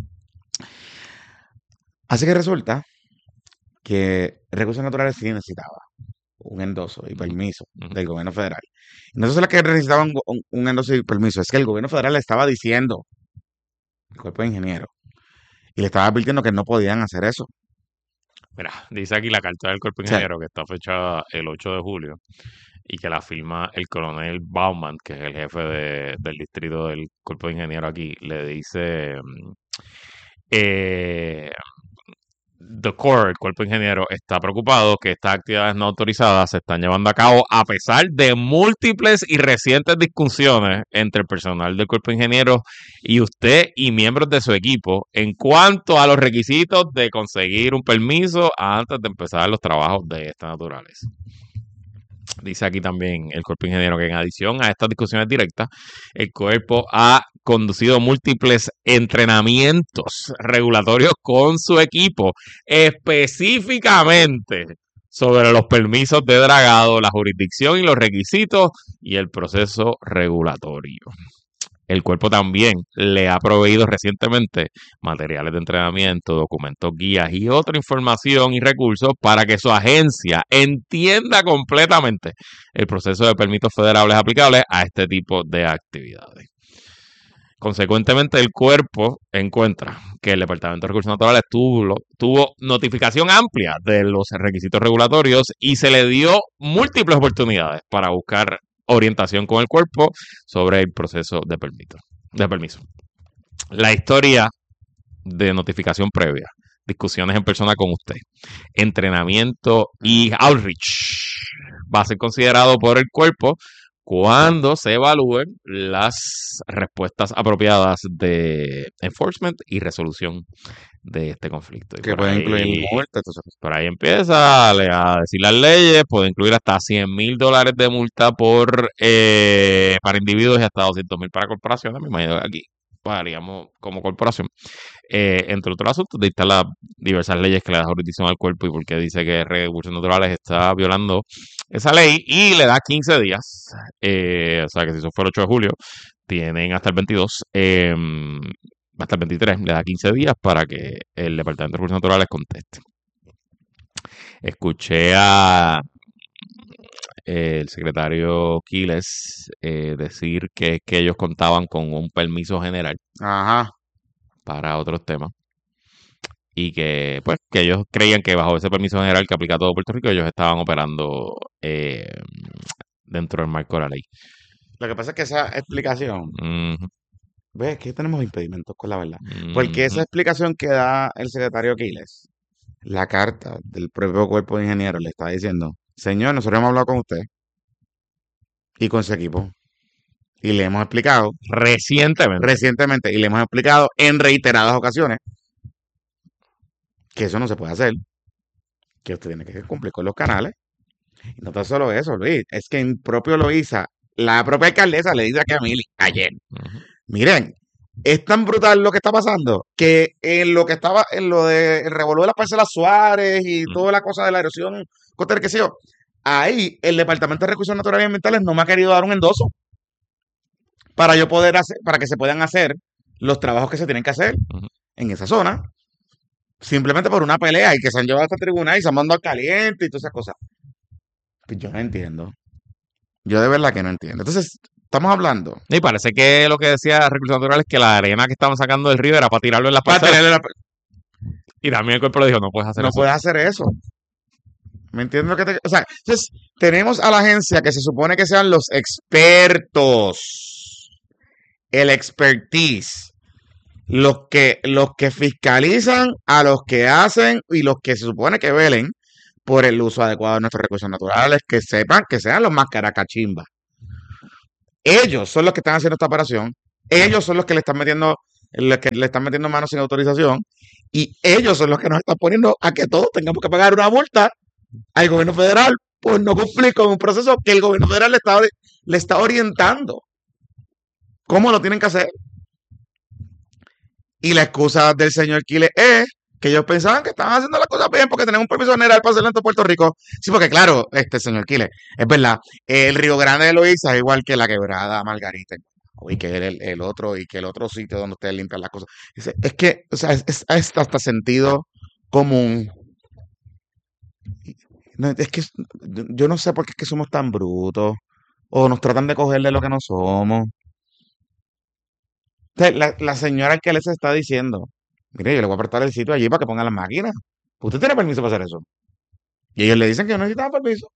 Así que resulta que Recursos Naturales sí necesitaba un endoso y permiso Ujú. del gobierno federal. No solo es que necesitaba un, un- un endoso y permiso, es que el gobierno federal le estaba diciendo, el cuerpo de ingenieros, y le estaba advirtiendo que no podían hacer eso. Mira, dice aquí la carta del cuerpo O sea, ingeniero que está fechada el ocho de julio y que la firma el coronel Bauman, que es el jefe de- del distrito del cuerpo de ingeniero aquí, le dice, mm, eh, The Corps, el cuerpo de ingeniero, está preocupado que estas actividades no autorizadas se están llevando a cabo a pesar de múltiples y recientes discusiones entre el personal del cuerpo de ingenieros y usted y miembros de su equipo en cuanto a los requisitos de conseguir un permiso antes de empezar los trabajos de estas naturales. Dice aquí también el cuerpo de ingeniero que en adición a estas discusiones directas, el cuerpo ha conducido múltiples entrenamientos regulatorios con su equipo, específicamente sobre los permisos de dragado, la jurisdicción y los requisitos y el proceso regulatorio. El cuerpo también le ha proveído recientemente materiales de entrenamiento, documentos, guías y otra información y recursos para que su agencia entienda completamente el proceso de permisos federales aplicables a este tipo de actividades. Consecuentemente, el cuerpo encuentra que el Departamento de Recursos Naturales tuvo, tuvo notificación amplia de los requisitos regulatorios y se le dio múltiples oportunidades para buscar orientación con el cuerpo sobre el proceso de permiso. De permiso. La historia de notificación previa, discusiones en persona con usted, entrenamiento y outreach va a ser considerado por el cuerpo cuando se evalúen las respuestas apropiadas de enforcement y resolución de este conflicto. Y que por puede ahí, incluir muerte, todas esas cosas. por ahí empieza a, le- a decir las leyes, puede incluir hasta cien mil dólares de multa por eh, para individuos y hasta doscientos mil para corporaciones. Me imagino que aquí pagaríamos como corporación. Eh, entre otros asuntos, dicta las diversas leyes que le da jurisdicción al cuerpo y porque dice que Recursos Naturales está violando esa ley y le da quince días. Eh, o sea que si eso fue el ocho de julio, tienen hasta el veintidós, eh, hasta el veintitrés, le da quince días para que el Departamento de Recursos Naturales conteste. Escuché a eh, el secretario Quiles eh, decir que, que ellos contaban con un permiso general Ajá. para otros temas y que pues que ellos creían que bajo ese permiso general que aplica a todo Puerto Rico ellos estaban operando eh, dentro del marco de la ley. Lo que pasa es que esa explicación, Ujú, ves que tenemos impedimentos con la verdad. Porque esa ujú. explicación que da el secretario Aquiles, la carta del propio cuerpo de ingenieros le está diciendo, señor, nosotros hemos hablado con usted y con su equipo y le hemos explicado Recientemente. recientemente y le hemos explicado en reiteradas ocasiones que eso no se puede hacer, que usted tiene que cumplir con los canales. Y no tan solo eso, Luis, es que en propio Loíza, la propia alcaldesa le dice aquí a Mili ayer, Ujú. miren, es tan brutal lo que está pasando que en lo que estaba, en lo de el revolú de las parcelas Suárez y Ujú. toda la cosa de la erosión costera, que sé yo, ahí el Departamento de Recursos Naturales y Ambientales no me ha querido dar un endoso para yo poder hacer, para que se puedan hacer los trabajos que se tienen que hacer Ujú. en esa zona, simplemente por una pelea y que se han llevado hasta el tribunal y se han mandado al caliente y todas esas cosas. Pues yo no entiendo. Yo de verdad que no entiendo. Entonces, estamos hablando. Y parece que lo que decía Recursos Naturales es que la arena que estaban sacando del río era para tirarlo en las Para parcelas. tenerle la- Y también el cuerpo le dijo, no puedes hacer No eso. puedes hacer eso. ¿Me entiendes lo que te...? O sea, entonces, tenemos a la agencia que se supone que sean los expertos, el expertise, los que, los que fiscalizan a los que hacen y los que se supone que velen por el uso adecuado de nuestros recursos naturales, que sepan, que sean los más caracachimbas. Ellos son los que están haciendo esta operación, ellos son los que le están metiendo, los que le están metiendo manos sin autorización, y ellos son los que nos están poniendo a que todos tengamos que pagar una multa al gobierno federal por no cumplir con un proceso que el gobierno federal le está, le está orientando cómo lo tienen que hacer. Y la excusa del señor Quiles es que ellos pensaban que estaban haciendo las cosas bien porque tenían un permiso general para hacerlo en todo Puerto Rico. Sí, porque claro, este señor Quiles, es verdad, el Río Grande de Loíza es igual que la Quebrada Margarita y que el, el otro y que el otro sitio donde ustedes limpian las cosas. Es, es que, o sea, es, es hasta, hasta sentido común. No, es que yo no sé por qué es que somos tan brutos o nos tratan de coger de lo que no somos. O sea, la, la señora que les está diciendo, mire, yo le voy a prestar el sitio allí para que pongan las máquinas. ¿Usted tiene permiso para hacer eso? Y ellos le dicen que no necesitan permiso.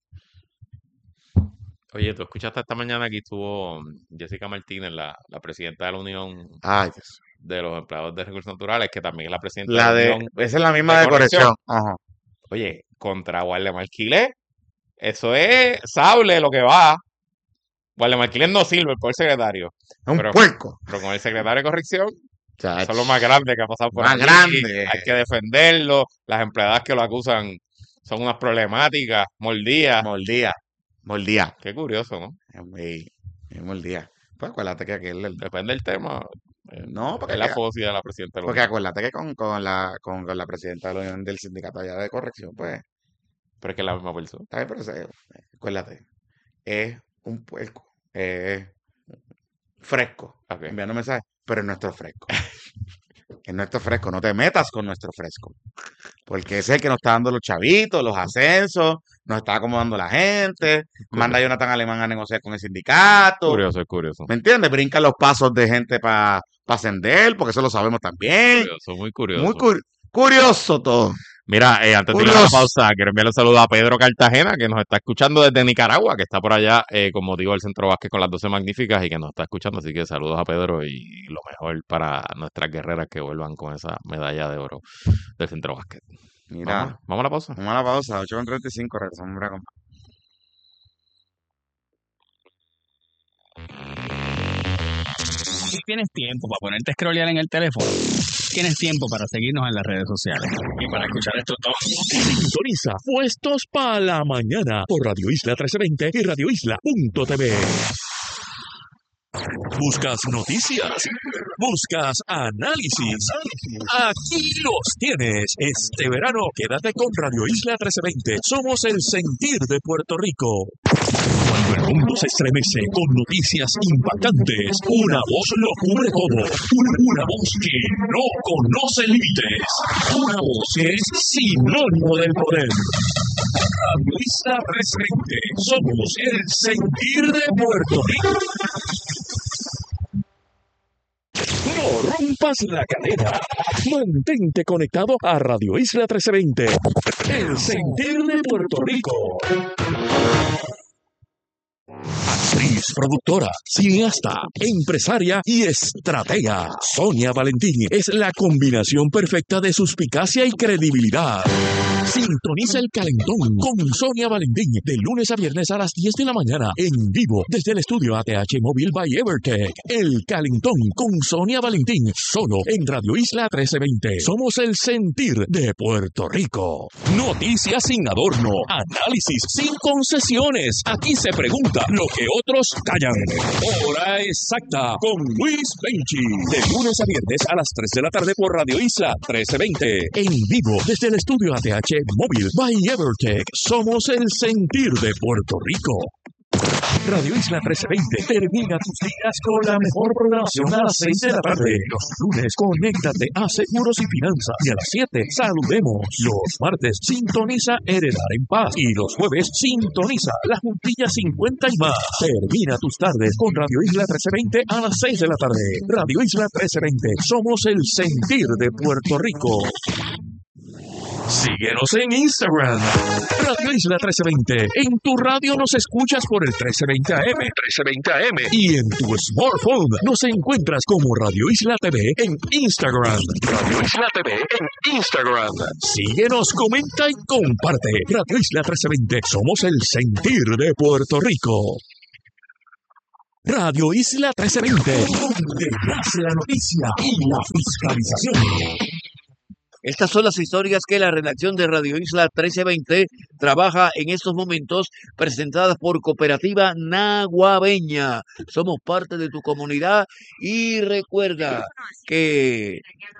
Oye, tú escuchaste esta mañana aquí estuvo Jessica Martínez, la, la presidenta de la Unión Ay, Dios. de los Empleados de Recursos Naturales, que también es la presidenta La de de, la Unión esa es la misma de de corrección. corrección. Ajá. Oye, contra Waldemar Quiles, eso es sable lo que va. Waldemar Quiles no sirve por el secretario, Es un pero, puerco. pero con el secretario de corrección, Chacho. eso es lo más grande que ha pasado por Más aquí. grande. Hay que defenderlo. Las empleadas que lo acusan son unas problemáticas, mordidas. Mordía. Mordía. Qué curioso, ¿no? Es muy, es mordía. Pues acuérdate que aquel, el- Depende del tema. eh, no, porque, es la que- fosia de la presidenta de la porque Unión. acuérdate que con, con la, con, con la presidenta de la Unión del Sindicato allá de Corrección, pues, Pero es que es la misma persona. está bien, pero se- acuérdate, es un puerco, es fresco, Ok. enviando mensajes, pero es nuestro fresco. Es nuestro fresco, no te metas con nuestro fresco. Porque ese es el que nos está dando los chavitos, los ascensos, nos está acomodando la gente, manda a Jonathan Alemán a negociar con el sindicato. Curioso, es curioso. ¿Me entiendes? Brinca los pasos de gente para pa ascender, porque eso lo sabemos también. Curioso, muy curioso. Muy cur- curioso todo. Mira, eh, antes de ir a la Curioso. pausa, quiero enviarle un saludo a Pedro Cartagena, que nos está escuchando desde Nicaragua, que está por allá, eh, con motivo del Centro Básquet con las doce Magníficas y que nos está escuchando. Así que saludos a Pedro y lo mejor para nuestras guerreras que vuelvan con esa medalla de oro del Centro Básquet. Mira, Vamos, vamos a la pausa. vamos a la pausa, ocho con treinta y cinco, regresamos ahora con- Si tienes tiempo para ponerte a scrollear en el teléfono, tienes tiempo para seguirnos en las redes sociales y para escuchar esto todo. Sintoniza Puestos para la Mañana por Radio Isla trece veinte y radio isla punto t v. ¿Buscas noticias? ¿Buscas análisis? Aquí los tienes. Este verano quédate con Radio Isla trece veinte. Somos el sentir de Puerto Rico. Cuando el mundo se estremece con noticias impactantes, una voz lo cubre todo. Una, una voz que no conoce límites. Una voz que es sinónimo del poder. Radio Isla trece veinte. Somos el sentir de Puerto Rico. No rompas la cadena. Mantente conectado a Radio Isla trece veinte. El sentir de Puerto Rico. Actriz, productora, cineasta, empresaria y estratega. Sonia Valentín es la combinación perfecta de suspicacia y credibilidad. Sintoniza El Calentón con Sonia Valentín de lunes a viernes a las diez de la mañana en vivo desde el estudio A T H Móvil by Evertech. El Calentón con Sonia Valentín solo en Radio Isla trece veinte. Somos el sentir de Puerto Rico. Noticias sin adorno, análisis sin concesiones. Aquí se pregunta lo que otros callan. Hora exacta con Luis Benchi. De lunes a viernes a las tres de la tarde por Radio Isla trece veinte. En vivo desde el estudio A T H Móvil by Evertech. Somos el sentir de Puerto Rico. Radio Isla trece veinte termina tus días con la mejor programación a las seis de la tarde. Los lunes, conéctate a Seguros y Finanzas. Y a las siete, saludemos. Los martes, sintoniza Heredar en Paz. Y los jueves, sintoniza La Juntilla cincuenta y más. Termina tus tardes con Radio Isla trece veinte a las seis de la tarde. Radio Isla trece veinte, somos el sentir de Puerto Rico. Síguenos en Instagram, Radio Isla trece veinte. En tu radio nos escuchas por el trece veinte A M, trece veinte A M. Y en tu smartphone nos encuentras como Radio Isla T V en Instagram. Radio Isla T V en Instagram. Síguenos, comenta y comparte. Radio Isla trece veinte. Somos el sentir de Puerto Rico. Radio Isla trece veinte, donde nace la noticia y la fiscalización. Estas son las historias que la redacción de Radio Isla trece veinte trabaja en estos momentos, presentadas por Cooperativa Naguabeña. Somos parte de tu comunidad y recuerda que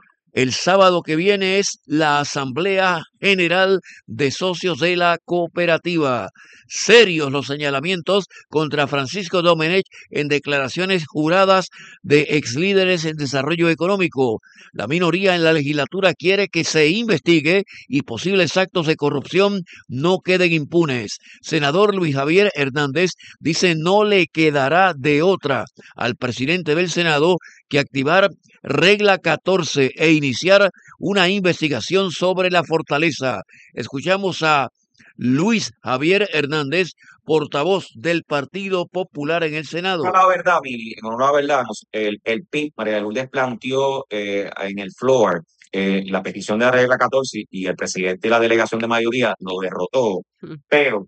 el sábado que viene es la Asamblea General de Socios de la Cooperativa. Serios los señalamientos contra Francisco Domenech en declaraciones juradas de exlíderes en desarrollo económico. La minoría en la legislatura quiere que se investigue y posibles actos de corrupción no queden impunes. Senador Luis Javier Hernández dice no le quedará de otra al presidente del Senado que activar regla catorce e iniciar una investigación sobre la fortaleza. Escuchamos a Luis Javier Hernández, portavoz del Partido Popular en el Senado. La verdad, mi, no, la verdad, nos- el, el P I B, María Lourdes planteó eh, en el floor eh, la petición de la regla catorce y el presidente de la delegación de mayoría lo derrotó, pero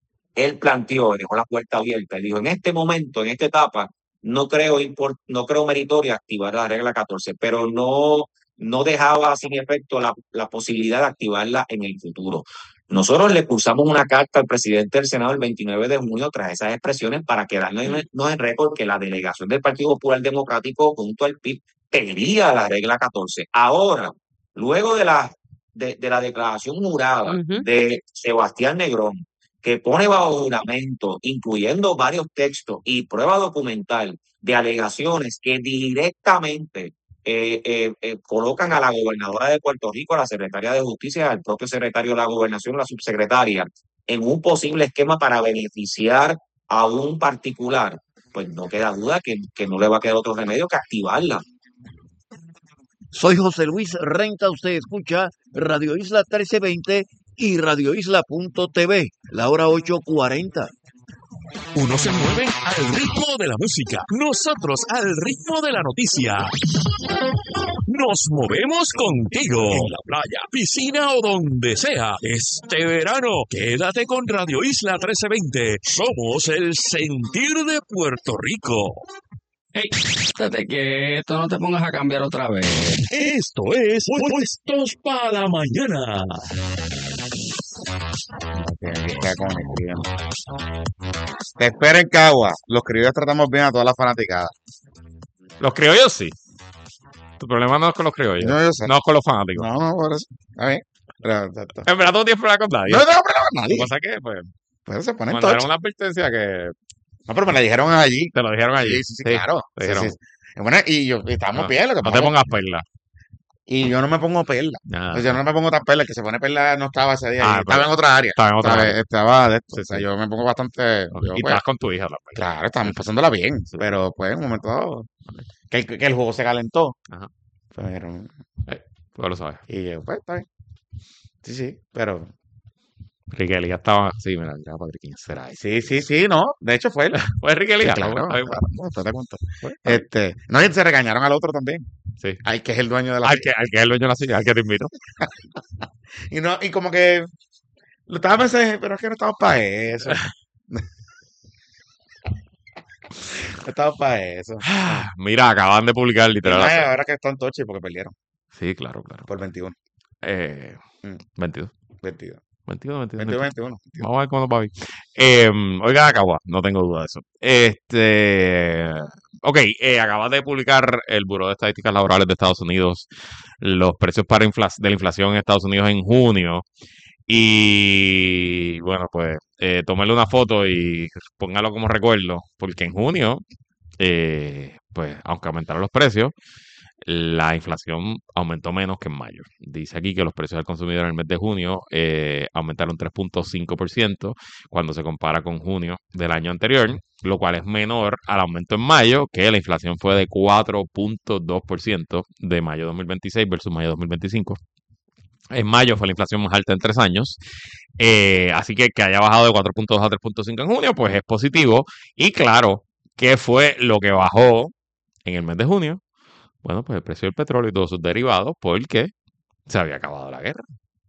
él planteó, dejó la puerta abierta y dijo, en este momento, en esta etapa, no creo, import- no creo meritorio activar la regla catorce, pero no, no dejaba sin efecto la, la posibilidad de activarla en el futuro. Nosotros le cursamos una carta al presidente del Senado el veintinueve de junio tras esas expresiones para quedarnos en, nos en récord que la delegación del Partido Popular Democrático junto al P I B pedía la regla catorce. Ahora, luego de la, de, de la declaración jurada Ujú. de Sebastián Negrón, que pone bajo juramento, incluyendo varios textos y prueba documental de alegaciones que directamente eh, eh, eh, colocan a la gobernadora de Puerto Rico, a la secretaria de Justicia, al propio secretario de la Gobernación, la subsecretaria, en un posible esquema para beneficiar a un particular, pues no queda duda que, que no le va a quedar otro remedio que activarla. Soy José Luis Renta, usted escucha Radio Isla trece veinte y radio isla punto t v, la hora ocho cuarenta. Unos se mueven al ritmo de la música, nosotros al ritmo de la noticia. Nos movemos contigo en la playa, piscina o donde sea. Este verano, quédate con Radio Isla trece veinte. Somos el sentir de Puerto Rico. Hey, estate quieto, no te pongas a cambiar otra vez. Esto es Puestos para la Mañana. Que aquí está con el criollo. Te espero en Cagua. Los criollos tratamos bien a todas las fanaticadas. Los criollos sí. Tu problema no es con los criollos. No, yo sé. No es con los fanáticos. No, no, por eso. Está bien. Pero, exacto. En verdad, tú no tienes problema con nadie. No tengo problema con Lo nadie. que pasa es que, pues, Pues se ponen mandaron todos. una advertencia que No, pero me la dijeron allí. te lo dijeron allí. Sí, sí, sí, claro. te Sí, dijeron. sí. Y bueno, y yo, y estábamos No, bien, lo que no te pasa- pongas perla. Y yo no me pongo perla. Nada. O sea, yo no me pongo tan perla. El que se pone perla no estaba ese día. Ah, y estaba pero- en otra área. Estaba en otra ¿sabes? área. Estaba de esto. Sí, O sea, sí. yo me pongo bastante. yo, Y pues, estás con tu hija también. claro, estamos pasándola bien. Pero pues, en un momento dado, que el, que el juego se calentó. Ajá. Pero, Tú lo sabes. y yo, pues, está bien. Sí, sí, pero. Riquelme ya estaba. Sí, mira, ya Patrick, ¿quién será ese? Sí, sí, sí, no. De hecho, fue él. Pues Riquelme. Sí, ya, claro, pues, claro, pues, no, después te cuento. pues, Este, no, y se regañaron al otro también. Sí. Al que es el dueño de la Al que, al que es el dueño de la silla, al que te invito. Y no, y como que lo estaba pensando, pero es que no estamos para eso. No estamos para eso. Mira, acaban de publicar Y literal. más hace- ahora que están toches porque perdieron Sí, claro, claro. por veintiuno. Eh, Mm. veintidós. veintidós. veintidós, veintidós. veintidós, veintiuno. Vamos a ver cuándo va a ir. Eh, oiga, Acagua, no tengo duda de eso. Este, ok, eh, acaba de publicar el Buró de Estadísticas Laborales de Estados Unidos los precios para infla- de la inflación en Estados Unidos en junio. Y bueno, pues eh, tómale una foto y póngalo como recuerdo, porque en junio, eh, pues aunque aumentaron los precios, la inflación aumentó menos que en mayo. Dice aquí que los precios al consumidor en el mes de junio eh, aumentaron tres punto cinco por ciento cuando se compara con junio del año anterior, lo cual es menor al aumento en mayo, que la inflación fue de cuatro punto dos por ciento de mayo dos mil veintiséis versus mayo dos mil veinticinco. En mayo fue la inflación más alta en tres años. Eh, así que que haya bajado de cuatro punto dos a tres punto cinco en junio, pues es positivo. Y claro, ¿qué fue lo que bajó en el mes de junio? Bueno, pues el precio del petróleo y todos sus derivados, porque se había acabado la guerra.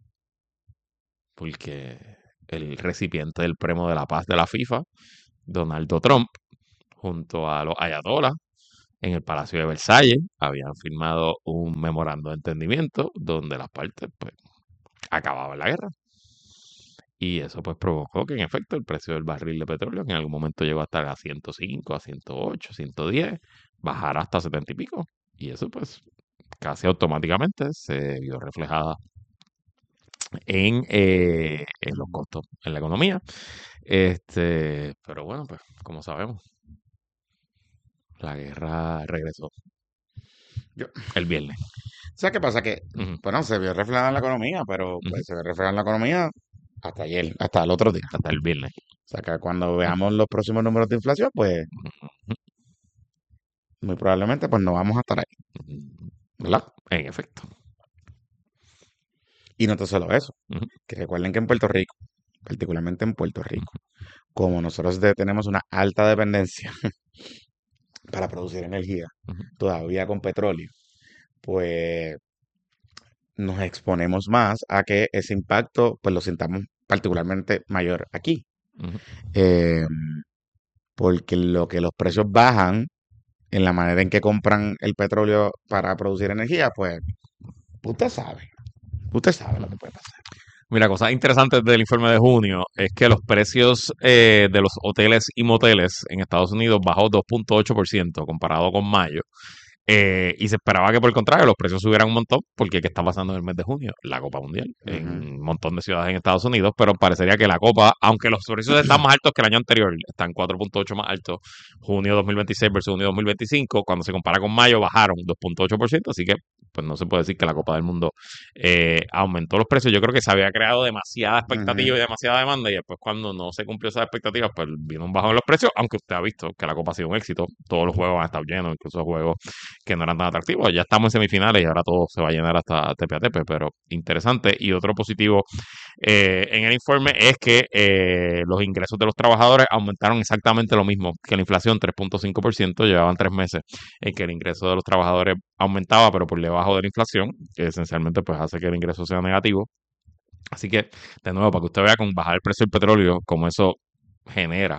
Porque el recipiente del Premio de la Paz de la FIFA, Donald Trump, junto a los ayatolás, en el Palacio de Versalles, habían firmado un memorando de entendimiento donde las partes, pues, acababan la guerra. Y eso pues provocó que en efecto el precio del barril de petróleo en algún momento llegó a estar a ciento cinco, a ciento ocho, ciento diez, bajar hasta setenta y pico. Y eso pues casi automáticamente se vio reflejada en, eh, en los costos, en la economía. Este, pero bueno, pues como sabemos, la guerra regresó Yo, el viernes. ¿sabes qué pasa? Que, Ujú, bueno, se vio reflejado en la economía, pero ujú, pues, se ve reflejado en la economía hasta ayer, hasta el otro día. hasta el viernes. O sea, que cuando veamos los próximos números de inflación, pues Ujú, muy probablemente pues no vamos a estar ahí, ujú, ¿verdad? en efecto. Y no tan solo eso, Ujú, que recuerden que en Puerto Rico, particularmente en Puerto Rico, ujú, como nosotros de- tenemos una alta dependencia para producir energía, ujú, todavía con petróleo, pues nos exponemos más a que ese impacto pues lo sintamos particularmente mayor aquí. ujú. Eh, Porque lo que los precios bajan en la manera en que compran el petróleo para producir energía, pues usted sabe, usted sabe lo que puede pasar. Mira, cosas interesantes del informe de junio es que los precios eh, de los hoteles y moteles en Estados Unidos bajó dos punto ocho por ciento comparado con mayo. Eh, y se esperaba que por el contrario los precios subieran un montón, porque ¿qué está pasando en el mes de junio? La Copa Mundial en Ujú. un montón de ciudades en Estados Unidos, pero parecería que la Copa, aunque los precios están más altos que el año anterior, están cuatro punto ocho más altos, junio dos mil veintiséis versus junio dos mil veinticinco, cuando se compara con mayo bajaron dos punto ocho por ciento, así que pues no se puede decir que la Copa del Mundo eh, aumentó los precios. Yo creo que se había creado demasiada expectativa Ujú. y demasiada demanda, y después cuando no se cumplió esas expectativas, pues vino un bajón en los precios, aunque usted ha visto que la Copa ha sido un éxito, todos los juegos han estado llenos, incluso juegos que no eran tan atractivos. Ya estamos en semifinales y ahora todo se va a llenar hasta tepe a tepe, pero interesante. Y otro positivo eh, en el informe es que eh, los ingresos de los trabajadores aumentaron exactamente lo mismo que la inflación, tres punto cinco por ciento. Llevaban tres meses en que el ingreso de los trabajadores aumentaba, pero por debajo de la inflación, que esencialmente pues hace que el ingreso sea negativo. Así que, de nuevo, para que usted vea con bajar el precio del petróleo, como eso genera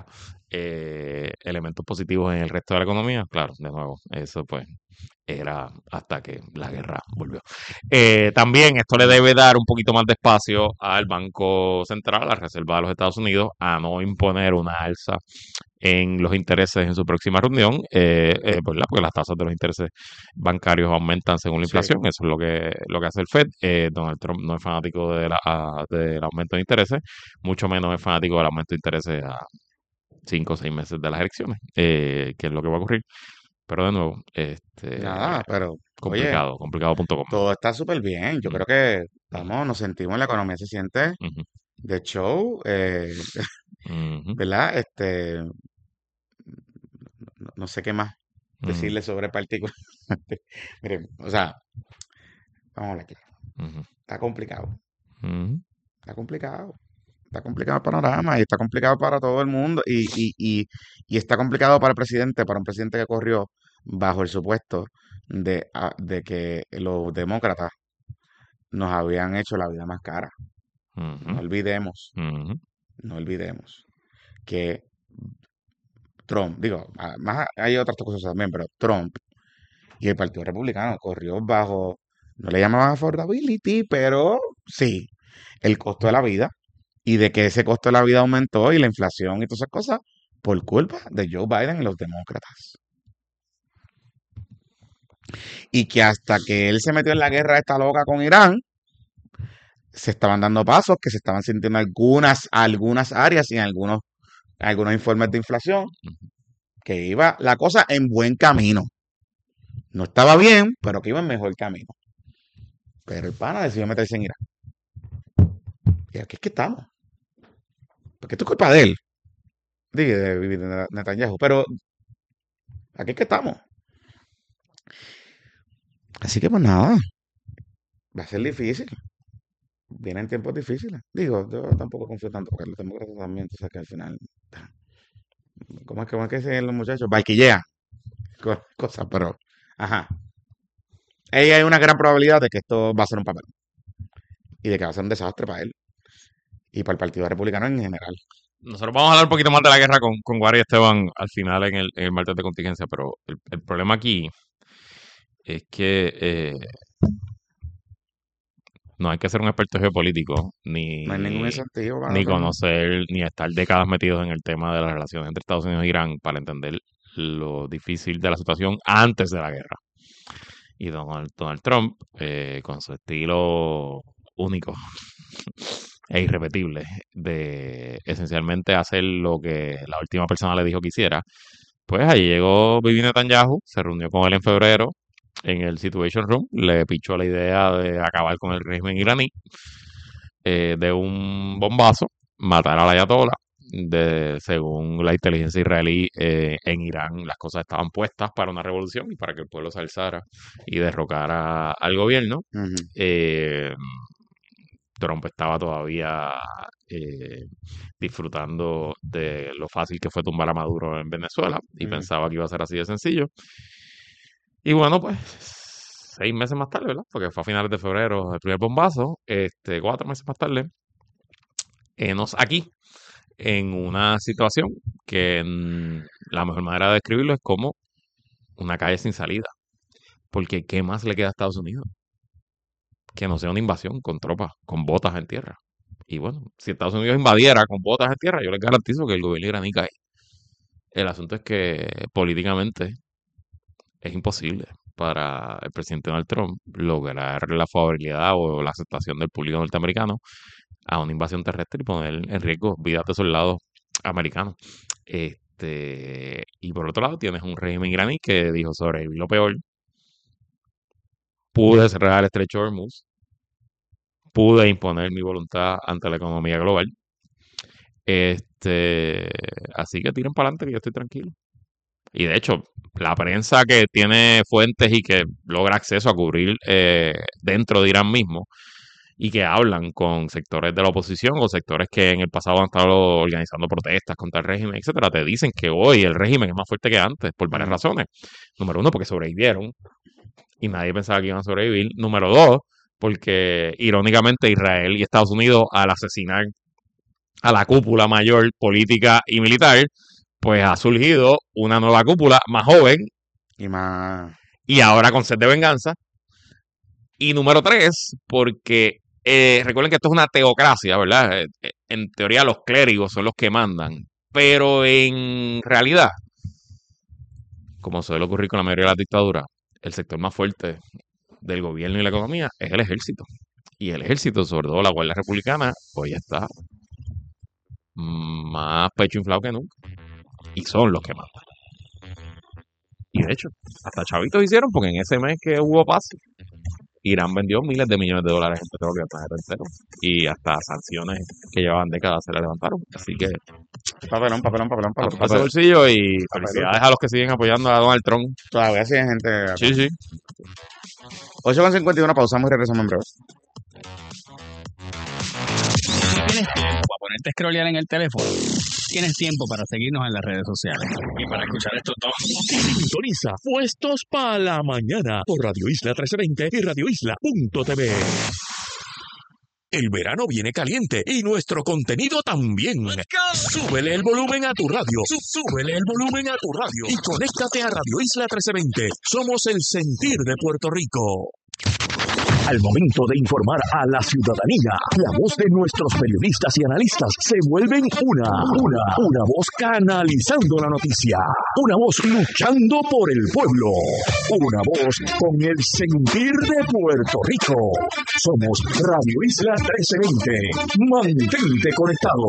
eh, elementos positivos en el resto de la economía, claro, de nuevo, eso pues era hasta que la guerra volvió. Eh, también esto le debe dar un poquito más de espacio al Banco Central, a la Reserva de los Estados Unidos, a no imponer una alza en los intereses en su próxima reunión, eh, eh, ¿verdad? Porque las tasas de los intereses bancarios aumentan según la Sí. inflación, eso es lo que, lo que hace el Fed. Eh, Donald Trump no es fanático de la, a- del aumento de intereses, mucho menos es fanático del aumento de intereses a cinco o seis meses de las elecciones, eh, que es lo que va a ocurrir. Pero de nuevo, este Nada, pero oye, complicado, complicado punto com. todo está súper bien. Yo Ujú, creo que ujú, estamos, nos sentimos, la economía se siente ujú, de show, eh, ujú, ¿verdad? Este, no, no sé qué más ujú, decirle sobre particularmente. Miren, o sea, vamos a hablar claro. ujú, Está complicado, ujú, está complicado. Está complicado el panorama y está complicado para todo el mundo y, y, y, y está complicado para el presidente, para un presidente que corrió bajo el supuesto de, a- de que los demócratas nos habían hecho la vida más cara. No ujú, olvidemos, ujú, no olvidemos que Trump, digo, a- más hay otras cosas también, pero Trump y el Partido Republicano corrió bajo, no le llamaban affordability, pero sí, el costo de la vida y de que ese costo de la vida aumentó y la inflación y todas esas cosas por culpa de Joe Biden y los demócratas. Y que hasta que él se metió en la guerra esta loca con Irán, se estaban dando pasos, que se estaban sintiendo algunas, algunas áreas y en algunos, algunos informes de inflación, que iba la cosa en buen camino. No estaba bien, pero que iba en mejor camino. Pero el pana decidió meterse en Irán. Y aquí es que estamos. Porque esto es culpa de él, de, de, de Netanyahu. Pero aquí es que estamos. Así que pues nada, va a ser difícil. vienen tiempos difíciles. Digo, yo tampoco confío tanto, porque los demócratas también, tú sabes que al final, ¿cómo es que, cómo es que dicen los muchachos? Barquillea, co- cosas, pero, ajá. Ahí hay una gran probabilidad de que esto va a ser un papel y de que va a ser un desastre para él y para el Partido Republicano en general. Nosotros vamos a hablar un poquito más de la guerra con, con Guara y Esteban al final en el, en el martes de contingencia, pero el, el problema aquí es que eh, no hay que ser un experto geopolítico, ni, No hay ningún incentivo para ni hacerlo. conocer, ni estar décadas metidos en el tema de las relaciones entre Estados Unidos e Irán para entender lo difícil de la situación antes de la guerra. Y Donald, Donald Trump, eh, con su estilo único e irrepetible de esencialmente hacer lo que la última persona le dijo que hiciera, pues ahí llegó Bibi Netanyahu, se reunió con él en febrero en el Situation Room, le pichó la idea de acabar con el régimen iraní eh, de un bombazo, matar al ayatollah. De, según la inteligencia israelí, eh, en Irán las cosas estaban puestas para una revolución y para que el pueblo se alzara y derrocara al gobierno. Ujú. Eh, Trump estaba todavía eh, disfrutando de lo fácil que fue tumbar a Maduro en Venezuela y Ujú. pensaba que iba a ser así de sencillo. Y bueno, pues seis meses más tarde, ¿verdad? Porque fue a finales de febrero el primer bombazo, este, cuatro meses más tarde, enos aquí en una situación que mm, la mejor manera de describirlo es como una calle sin salida. Porque ¿qué más le queda a Estados Unidos? Que no sea una invasión con tropas, con botas en tierra. Y bueno, si Estados Unidos invadiera con botas en tierra, yo les garantizo que el gobierno iraní cae. El asunto es que políticamente es imposible para el presidente Donald Trump lograr la favorabilidad o la aceptación del público norteamericano a una invasión terrestre y poner en riesgo vidas de soldados americanos. Este, y por otro lado tienes un régimen iraní que dijo sobrevivir lo peor. Pude cerrar el estrecho de Hormuz. Pude imponer mi voluntad ante la economía global. Este, así que tiren para adelante que yo estoy tranquilo. Y de hecho, la prensa que tiene fuentes y que logra acceso a cubrir eh, dentro de Irán mismo y que hablan con sectores de la oposición o sectores que en el pasado han estado organizando protestas contra el régimen, etcétera, te dicen que hoy el régimen es más fuerte que antes por varias Ujú. razones. Número uno, porque sobrevivieron y nadie pensaba que iban a sobrevivir. Número dos, porque irónicamente Israel y Estados Unidos al asesinar a la cúpula mayor política y militar, pues ha surgido una nueva cúpula más joven Y más. y ahora con sed de venganza. Y número tres, porque eh, recuerden que esto es una teocracia, ¿verdad? Eh, eh, En teoría los clérigos son los que mandan, pero en realidad, como suele ocurrir con la mayoría de las dictaduras, el sector más fuerte del gobierno y la economía es el ejército. Y el ejército, sobre todo la Guardia Republicana, hoy está más pecho inflado que nunca. Y son los que mandan. Y de hecho, hasta chavitos hicieron, porque en ese mes que hubo paz, Irán vendió miles de millones de dólares en petróleo al planeta entero. Y hasta sanciones que llevaban décadas se le levantaron. Así que Papelón, papelón, papelón, papelón. apunta ese papelón. bolsillo y felicidades a los que siguen apoyando a Donald Trump. Todavía sí hay gente. Sí, sí. ocho con cincuenta y uno, pausamos y regresamos en breve. ¿Tienes tiempo para ponerte a scrollear en el teléfono? Tienes tiempo para seguirnos en las redes sociales y para escuchar estos dos. Sintoniza Puestos para la Mañana por Radio Isla trece veinte y radio isla punto t v. El verano viene caliente y nuestro contenido también. Súbele el volumen a tu radio. Sú- Súbele el volumen a tu radio. Y conéctate a Radio Isla trece veinte. Somos el sentir de Puerto Rico. Al momento de informar a la ciudadanía, la voz de nuestros periodistas y analistas se vuelven una, una, una voz canalizando la noticia, una voz luchando por el pueblo, una voz con el sentir de Puerto Rico. Somos Radio Isla trece veinte. Mantente conectado.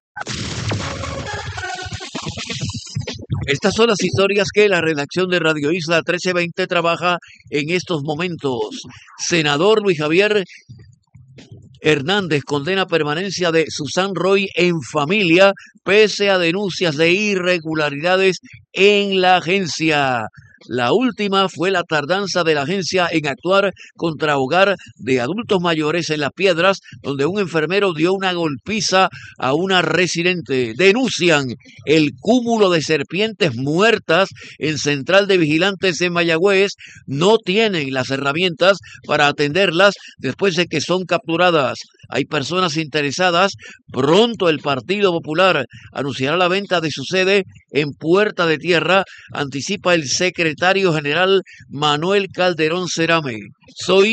Estas son las historias que la redacción de Radio Isla trece veinte trabaja en estos momentos. Senador Luis Javier Hernández condena permanencia de Susan Roy en familia pese a denuncias de irregularidades en la agencia. La última fue la tardanza de la agencia en actuar contra hogar de adultos mayores en Las Piedras, donde un enfermero dio una golpiza a una residente. Denuncian el cúmulo de serpientes muertas en Central de Vigilantes en Mayagüez. No tienen las herramientas para atenderlas después de que son capturadas. Hay personas interesadas. Pronto el Partido Popular anunciará la venta de su sede en Puerta de Tierra, anticipa el secretario general Manuel Calderón Cerame. Soy